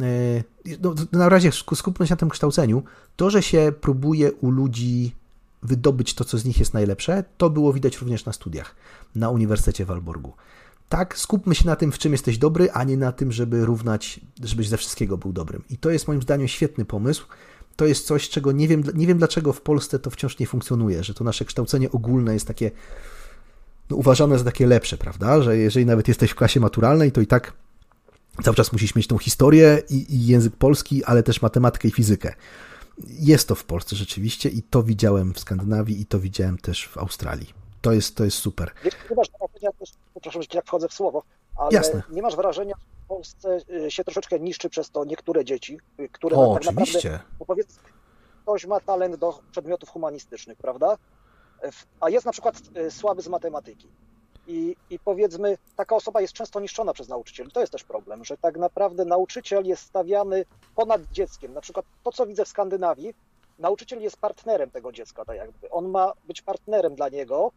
No, na razie skupmy się na tym kształceniu. To, że się próbuje u ludzi wydobyć to, co z nich jest najlepsze, to było widać również na studiach na Uniwersytecie w Aalborgu. Tak, skupmy się na tym, w czym jesteś dobry, a nie na tym, żeby równać, żebyś ze wszystkiego był dobrym. I to jest moim zdaniem świetny pomysł. To jest coś, czego nie wiem dlaczego w Polsce to wciąż nie funkcjonuje, że to nasze kształcenie ogólne jest takie uważane za takie lepsze, prawda? Że jeżeli nawet jesteś w klasie maturalnej, to i tak cały czas musisz mieć tą historię i język polski, ale też matematykę i fizykę. Jest to w Polsce rzeczywiście i to widziałem w Skandynawii i to widziałem też w Australii. To jest super. Nie masz wrażenia, przepraszam, jak wchodzę w słowo, ale jasne. Nie masz wrażenia, że w Polsce się troszeczkę niszczy przez to niektóre dzieci, które tak oczywiście. Naprawdę, bo powiedzmy, ktoś ma talent do przedmiotów humanistycznych, prawda? A jest na przykład słaby z matematyki. I powiedzmy, taka osoba jest często niszczona przez nauczycieli. To jest też problem, że tak naprawdę nauczyciel jest stawiany ponad dzieckiem. Na przykład to, co widzę w Skandynawii, nauczyciel jest partnerem tego dziecka, tak jakby. On ma być partnerem dla niego,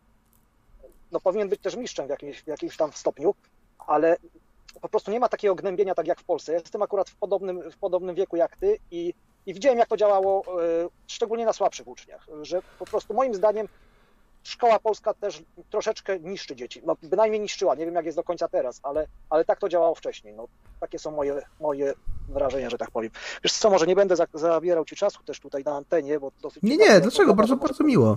no powinien być też mistrzem w jakimś tam stopniu, ale po prostu nie ma takiego gnębienia tak jak w Polsce. Ja jestem akurat w podobnym wieku jak ty i widziałem, jak to działało, szczególnie na słabszych uczniach, że po prostu moim zdaniem szkoła polska też troszeczkę niszczy dzieci. No bynajmniej niszczyła, nie wiem jak jest do końca teraz, ale tak to działało wcześniej. No, takie są moje wrażenia, że tak powiem. Wiesz co, może nie będę zabierał ci czasu też tutaj na antenie, bo dosyć... Nie, dlaczego? Bardzo miło.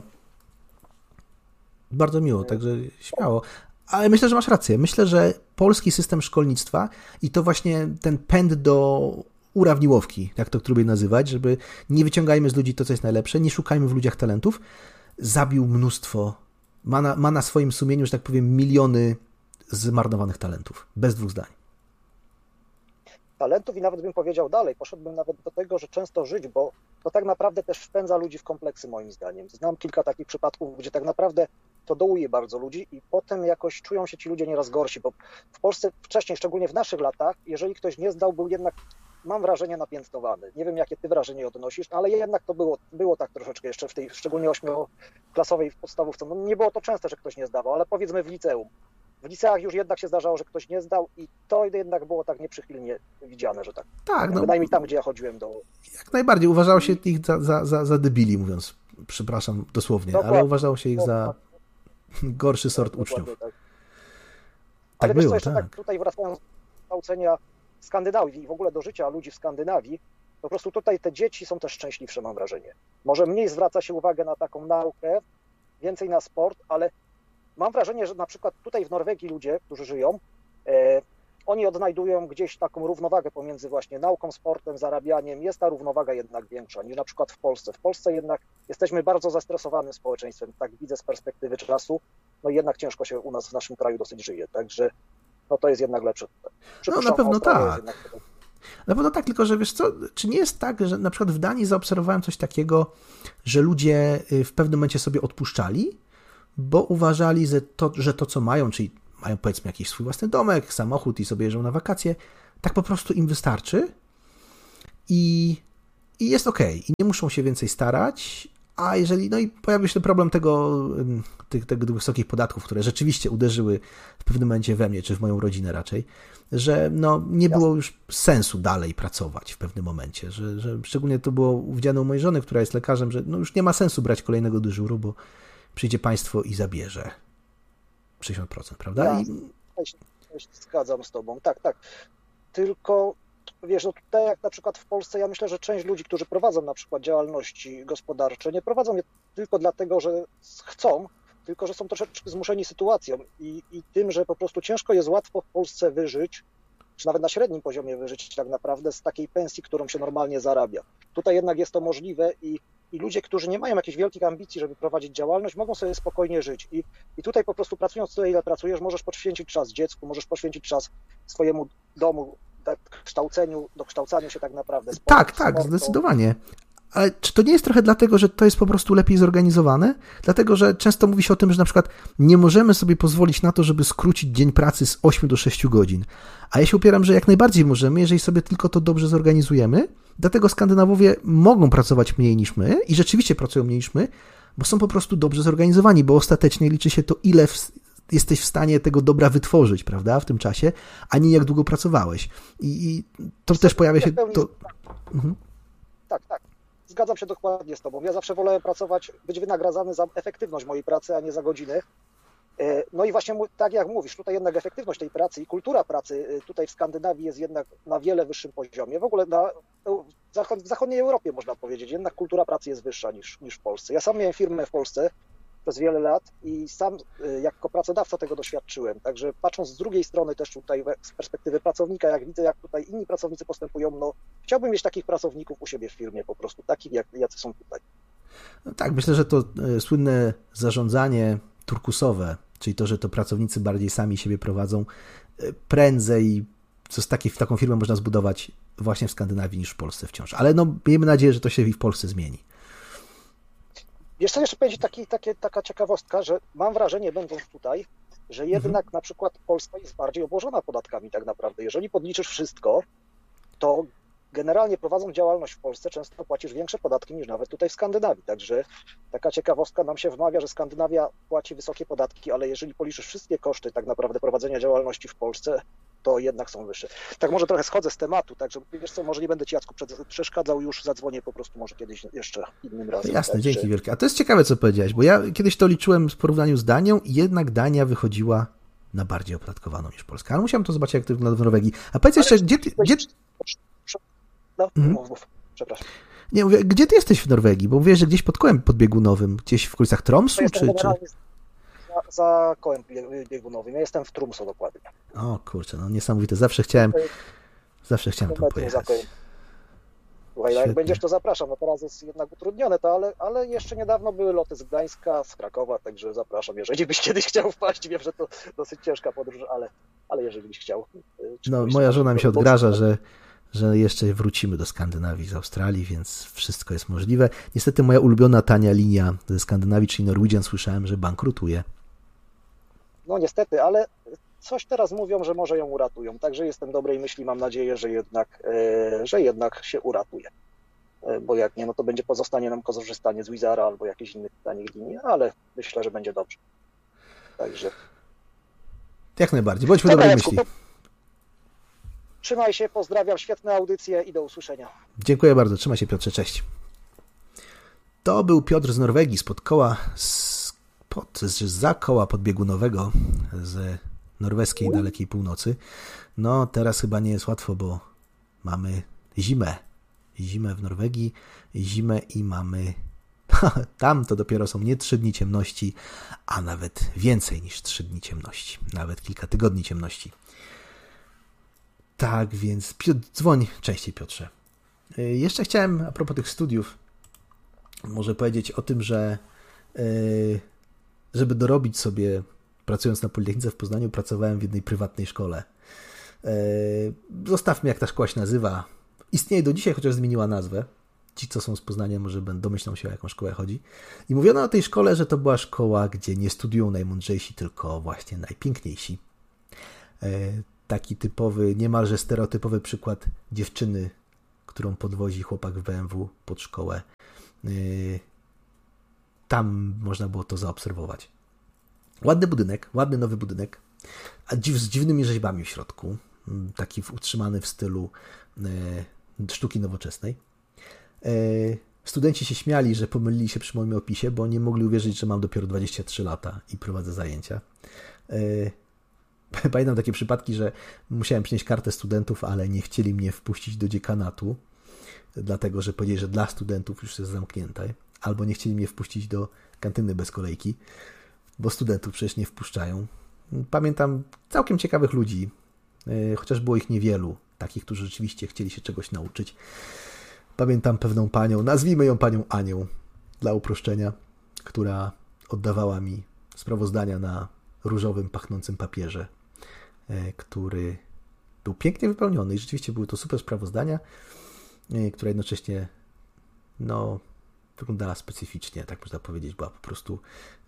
Bardzo miło, także śmiało. Ale myślę, że masz rację. Myślę, że polski system szkolnictwa i to właśnie ten pęd do urawniłowki, jak to lubię nazywać, żeby nie wyciągajmy z ludzi to, co jest najlepsze, nie szukajmy w ludziach talentów, zabił mnóstwo, ma na swoim sumieniu, że tak powiem, miliony zmarnowanych talentów. Bez dwóch zdań. Talentów i nawet bym powiedział dalej, poszedłbym nawet do tego, że często żyć, bo to tak naprawdę też wpędza ludzi w kompleksy moim zdaniem. Znam kilka takich przypadków, gdzie tak naprawdę to dołuje bardzo ludzi i potem jakoś czują się ci ludzie nieraz gorsi, bo w Polsce wcześniej, szczególnie w naszych latach, jeżeli ktoś nie zdał, był jednak, mam wrażenie, napiętnowany. Nie wiem, jakie ty wrażenie odnosisz, ale jednak to było tak troszeczkę jeszcze w tej, szczególnie 8-klasowej podstawówce. No nie było to częste, że ktoś nie zdawał, ale powiedzmy w liceum. W liceach już jednak się zdarzało, że ktoś nie zdał i to jednak było tak nieprzychylnie widziane, że tak. Tak, no, bynajmniej tam, gdzie ja chodziłem do... Jak najbardziej. Uważało się ich za debili, mówiąc, przepraszam dosłownie, dokładnie, ale uważało się ich za gorszy sort uczniów. Tak. Ale wiesz co, jeszcze tak tutaj wracając do kształcenia Skandynawii i w ogóle do życia ludzi w Skandynawii, po prostu tutaj te dzieci są też szczęśliwsze, mam wrażenie. Może mniej zwraca się uwagę na taką naukę, więcej na sport, ale mam wrażenie, że na przykład tutaj w Norwegii ludzie, którzy żyją, oni odnajdują gdzieś taką równowagę pomiędzy właśnie nauką, sportem, zarabianiem. Jest ta równowaga jednak większa niż na przykład w Polsce. W Polsce jednak jesteśmy bardzo zestresowanym społeczeństwem, tak widzę z perspektywy czasu, no i jednak ciężko się u nas w naszym kraju dosyć żyje, także no to jest jednak lepsze. No na pewno tak. Na pewno tak, tylko że wiesz co, czy nie jest tak, że na przykład w Danii zaobserwowałem coś takiego, że ludzie w pewnym momencie sobie odpuszczali, bo uważali, że to co mają, czyli mają powiedzmy jakiś swój własny domek, samochód i sobie jeżdżą na wakacje, tak po prostu im wystarczy i jest okej. I nie muszą się więcej starać, a jeżeli, no i pojawił się ten problem tych wysokich podatków, które rzeczywiście uderzyły w pewnym momencie we mnie, czy w moją rodzinę raczej, że no nie było już sensu dalej pracować w pewnym momencie, że szczególnie to było uwidziane u mojej żony, która jest lekarzem, że no już nie ma sensu brać kolejnego dyżuru, bo przyjdzie państwo i zabierze 60%, prawda? Ja się zgadzam z tobą, tak. Tylko wiesz, no tutaj jak na przykład w Polsce, ja myślę, że część ludzi, którzy prowadzą na przykład działalności gospodarcze, nie prowadzą je tylko dlatego, że chcą, tylko że są troszeczkę zmuszeni sytuacją i tym, że po prostu ciężko jest łatwo w Polsce wyżyć, czy nawet na średnim poziomie wyżyć tak naprawdę z takiej pensji, którą się normalnie zarabia. Tutaj jednak jest to możliwe i ludzie, którzy nie mają jakichś wielkich ambicji, żeby prowadzić działalność, mogą sobie spokojnie żyć. I tutaj po prostu pracując tyle, ile pracujesz, możesz poświęcić czas dziecku, możesz poświęcić czas swojemu domu, dokształcaniu się tak naprawdę. Tak, zdecydowanie. Ale czy to nie jest trochę dlatego, że to jest po prostu lepiej zorganizowane? Dlatego, że często mówi się o tym, że na przykład nie możemy sobie pozwolić na to, żeby skrócić dzień pracy z 8 do 6 godzin. A ja się upieram, że jak najbardziej możemy, jeżeli sobie tylko to dobrze zorganizujemy. Dlatego Skandynawowie mogą pracować mniej niż my i rzeczywiście pracują mniej niż my, bo są po prostu dobrze zorganizowani, bo ostatecznie liczy się to, ile jesteś w stanie tego dobra wytworzyć, prawda, w tym czasie, a nie jak długo pracowałeś. I to też pojawia się... Tak. Zgadzam się dokładnie z tobą. Ja zawsze wolałem być wynagradzany za efektywność mojej pracy, a nie za godziny. No i właśnie tak jak mówisz, tutaj jednak efektywność tej pracy i kultura pracy tutaj w Skandynawii jest jednak na wiele wyższym poziomie. W ogóle w zachodniej Europie można powiedzieć, jednak kultura pracy jest wyższa niż w Polsce. Ja sam miałem firmę w Polsce przez wiele lat i sam jako pracodawca tego doświadczyłem. Także patrząc z drugiej strony też tutaj z perspektywy pracownika, jak widzę, jak tutaj inni pracownicy postępują, no chciałbym mieć takich pracowników u siebie w firmie po prostu, takich jacy są tutaj. No tak, myślę, że to słynne zarządzanie turkusowe, czyli to, że to pracownicy bardziej sami siebie prowadzą, prędzej taką firmę można zbudować właśnie w Skandynawii niż w Polsce wciąż. Ale no miejmy nadzieję, że to się i w Polsce zmieni. Jeszcze powiedzieć taka ciekawostka, że mam wrażenie, będąc tutaj, że jednak na przykład Polska jest bardziej obłożona podatkami tak naprawdę. Jeżeli podliczysz wszystko, to generalnie prowadząc działalność w Polsce często płacisz większe podatki niż nawet tutaj w Skandynawii. Także taka ciekawostka nam się wmawia, że Skandynawia płaci wysokie podatki, ale jeżeli policzysz wszystkie koszty tak naprawdę prowadzenia działalności w Polsce, to jednak są wyższe. Tak może trochę schodzę z tematu, także wiesz co, może nie będę ci, Jacku, przeszkadzał, już zadzwonię po prostu może kiedyś jeszcze innym razem. Jasne, także... dzięki wielkie. A to jest ciekawe, co powiedziałeś, bo ja kiedyś to liczyłem w porównaniu z Danią i jednak Dania wychodziła na bardziej opodatkowaną niż Polska. Ale musiałem to zobaczyć, jak to wygląda w Norwegii. A powiedz jeszcze, gdzie... Mów, przepraszam. Nie, mówię, gdzie ty jesteś w Norwegii? Bo mówię, że gdzieś pod kołem podbiegunowym, gdzieś w okolicach Tromsu, czy... Za kołem biegunowym. Ja jestem w Tromsø dokładnie. O kurczę, no niesamowite. Zawsze chciałem tam pojechać. Słuchaj, jak będziesz, to zapraszam. No teraz jest jednak utrudnione to, ale jeszcze niedawno były loty z Gdańska, z Krakowa, także zapraszam. Jeżeli byś kiedyś chciał wpaść, wiem, że to dosyć ciężka podróż, ale jeżeli byś chciał. No, moja żona mi się odgraża, że jeszcze wrócimy do Skandynawii z Australii, więc wszystko jest możliwe. Niestety moja ulubiona tania linia ze Skandynawii, czyli Norwegian, słyszałem, że bankrutuje. No niestety, ale coś teraz mówią, że może ją uratują. Także jestem dobrej myśli, mam nadzieję, że jednak się uratuje. Bo jak nie, no to pozostanie nam korzystanie z Wizara albo jakichś innych tanich linii, ale myślę, że będzie dobrze. Także... Jak najbardziej, bądźmy dobrej myśli. Trzymaj się, pozdrawiam, świetne audycje i do usłyszenia. Dziękuję bardzo, trzymaj się Piotrze, cześć. To był Piotr z Norwegii, zza koła podbiegunowego z norweskiej dalekiej północy. No teraz chyba nie jest łatwo, bo mamy zimę. Zimę w Norwegii, zimę i mamy... Tam to dopiero są nie 3 dni ciemności, a nawet więcej niż 3 dni ciemności. Nawet kilka tygodni ciemności. Tak, więc dzwoń częściej, Piotrze. Jeszcze chciałem, a propos tych studiów, może powiedzieć o tym, że żeby dorobić sobie, pracując na Politechnice w Poznaniu, pracowałem w jednej prywatnej szkole. Zostawmy, jak ta szkoła się nazywa. Istnieje do dzisiaj, chociaż zmieniła nazwę. ci, co są z Poznania, może domyślą się, o jaką szkołę chodzi. I mówiono o tej szkole, że to była szkoła, gdzie nie studiują najmądrzejsi, tylko właśnie najpiękniejsi. Taki typowy, niemalże stereotypowy przykład dziewczyny, którą podwozi chłopak w BMW pod szkołę. Tam można było to zaobserwować. Ładny budynek, ładny nowy budynek, a z dziwnymi rzeźbami w środku. Taki utrzymany w stylu sztuki nowoczesnej. Studenci się śmiali, że pomylili się przy moim opisie, bo nie mogli uwierzyć, że mam dopiero 23 lata i prowadzę zajęcia. Pamiętam takie przypadki, że musiałem przynieść kartę studentów, ale nie chcieli mnie wpuścić do dziekanatu, dlatego że powiedzieli, że dla studentów już jest zamknięte, albo nie chcieli mnie wpuścić do kantyny bez kolejki, bo studentów przecież nie wpuszczają. Pamiętam całkiem ciekawych ludzi, chociaż było ich niewielu, takich, którzy rzeczywiście chcieli się czegoś nauczyć. Pamiętam pewną panią, nazwijmy ją panią Anią, dla uproszczenia, która oddawała mi sprawozdania na różowym, pachnącym papierze, który był pięknie wypełniony i rzeczywiście były to super sprawozdania, która jednocześnie wyglądała specyficznie, tak można powiedzieć, była po prostu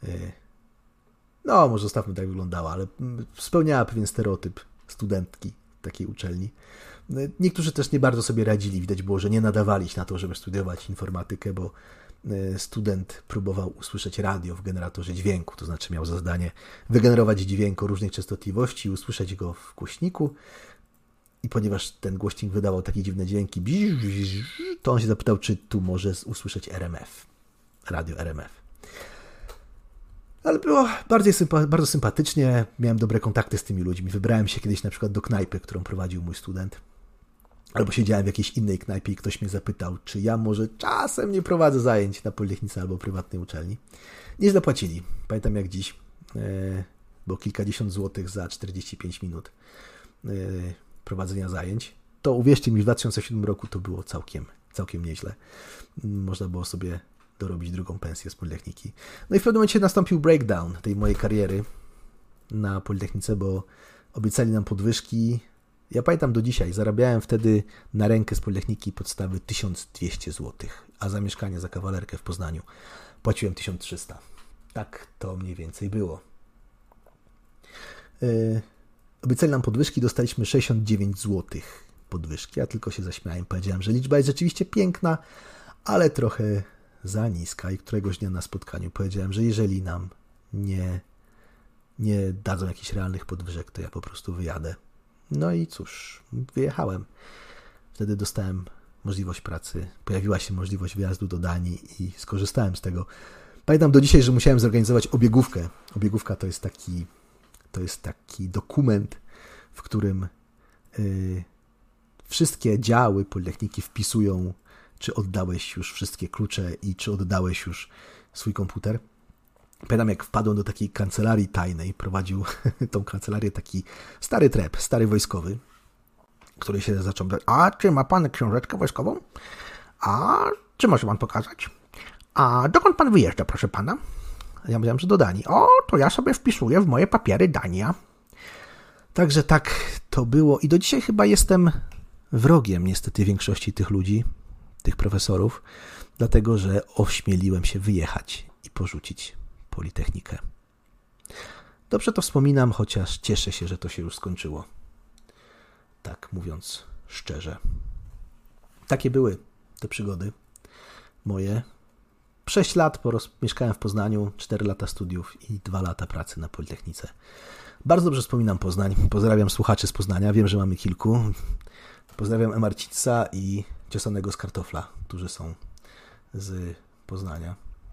może zostawmy tak wyglądała, ale spełniała pewien stereotyp studentki takiej uczelni. Niektórzy też nie bardzo sobie radzili, widać było, że nie nadawali się na to, żeby studiować informatykę, bo student próbował usłyszeć radio w generatorze dźwięku, to znaczy miał za zadanie wygenerować dźwięk o różnej częstotliwości i usłyszeć go w głośniku. I ponieważ ten głośnik wydawał takie dziwne dźwięki, to on się zapytał, czy tu może usłyszeć RMF, radio RMF. Ale było bardzo sympatycznie, miałem dobre kontakty z tymi ludźmi. Wybrałem się kiedyś na przykład do knajpy, którą prowadził mój student. Albo siedziałem w jakiejś innej knajpie i ktoś mnie zapytał, czy ja może czasem nie prowadzę zajęć na Politechnice albo prywatnej uczelni. Nie zapłacili. Pamiętam jak dziś, bo kilkadziesiąt złotych za 45 minut prowadzenia zajęć. To uwierzcie mi, w 2007 roku to było całkiem nieźle. Można było sobie dorobić drugą pensję z Politechniki. No i w pewnym momencie nastąpił breakdown tej mojej kariery na Politechnice, bo obiecali nam podwyżki. Ja pamiętam do dzisiaj, zarabiałem wtedy na rękę z Politechniki podstawy 1200 zł, a za mieszkanie, za kawalerkę w Poznaniu płaciłem 1300. Tak to mniej więcej było. Obiecali nam podwyżki, dostaliśmy 69 zł podwyżki. Ja tylko się zaśmiałem, powiedziałem, że liczba jest rzeczywiście piękna, ale trochę za niska i któregoś dnia na spotkaniu powiedziałem, że jeżeli nam nie dadzą jakichś realnych podwyżek, to ja po prostu wyjadę. No i cóż, wyjechałem. Wtedy dostałem możliwość pracy, pojawiła się możliwość wyjazdu do Danii i skorzystałem z tego. Pamiętam do dzisiaj, że musiałem zorganizować obiegówkę. Obiegówka to jest taki dokument, w którym wszystkie działy Politechniki wpisują, czy oddałeś już wszystkie klucze i czy oddałeś już swój komputer. Pamiętam, jak wpadłem do takiej kancelarii tajnej, prowadził tą kancelarię taki stary trep, stary wojskowy, który się zaczął pytać, a czy ma pan książeczkę wojskową? A czy może pan pokazać? A dokąd pan wyjeżdża, proszę pana? Ja mówiłem, że do Danii. O, to ja sobie wpisuję w moje papiery Dania. Także tak to było i do dzisiaj chyba jestem wrogiem niestety większości tych ludzi, tych profesorów, dlatego że ośmieliłem się wyjechać i porzucić Politechnikę. Dobrze to wspominam, chociaż cieszę się, że to się już skończyło. Tak mówiąc szczerze. Takie były te przygody moje. 6 lat mieszkałem w Poznaniu, 4 lata studiów i 2 lata pracy na Politechnice. Bardzo dobrze wspominam Poznań. Pozdrawiam słuchaczy z Poznania. Wiem, że mamy kilku. Pozdrawiam Emarcica i Ciosanego z Kartofla, którzy są z Poznania.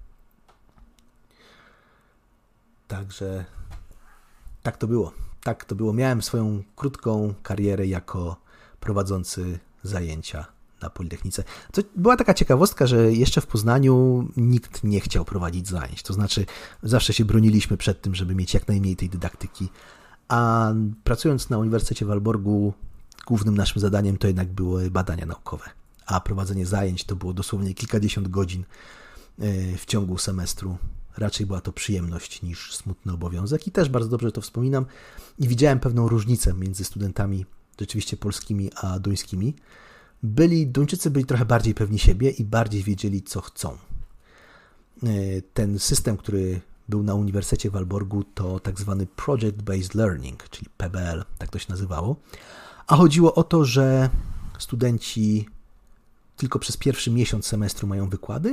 Także tak to było. Tak to było. Miałem swoją krótką karierę jako prowadzący zajęcia na Politechnice. To była taka ciekawostka, że jeszcze w Poznaniu nikt nie chciał prowadzić zajęć. To znaczy zawsze się broniliśmy przed tym, żeby mieć jak najmniej tej dydaktyki. A pracując na Uniwersytecie w Aalborgu, głównym naszym zadaniem to jednak były badania naukowe. A prowadzenie zajęć to było dosłownie kilkadziesiąt godzin w ciągu semestru. Raczej była to przyjemność niż smutny obowiązek i też bardzo dobrze to wspominam i widziałem pewną różnicę między studentami rzeczywiście polskimi a duńskimi, Duńczycy byli trochę bardziej pewni siebie i bardziej wiedzieli, co chcą. Ten system, który był na Uniwersytecie w Aalborgu, to tak zwany Project Based Learning, czyli PBL, tak to się nazywało. A chodziło o to, że studenci tylko przez pierwszy miesiąc semestru mają wykłady,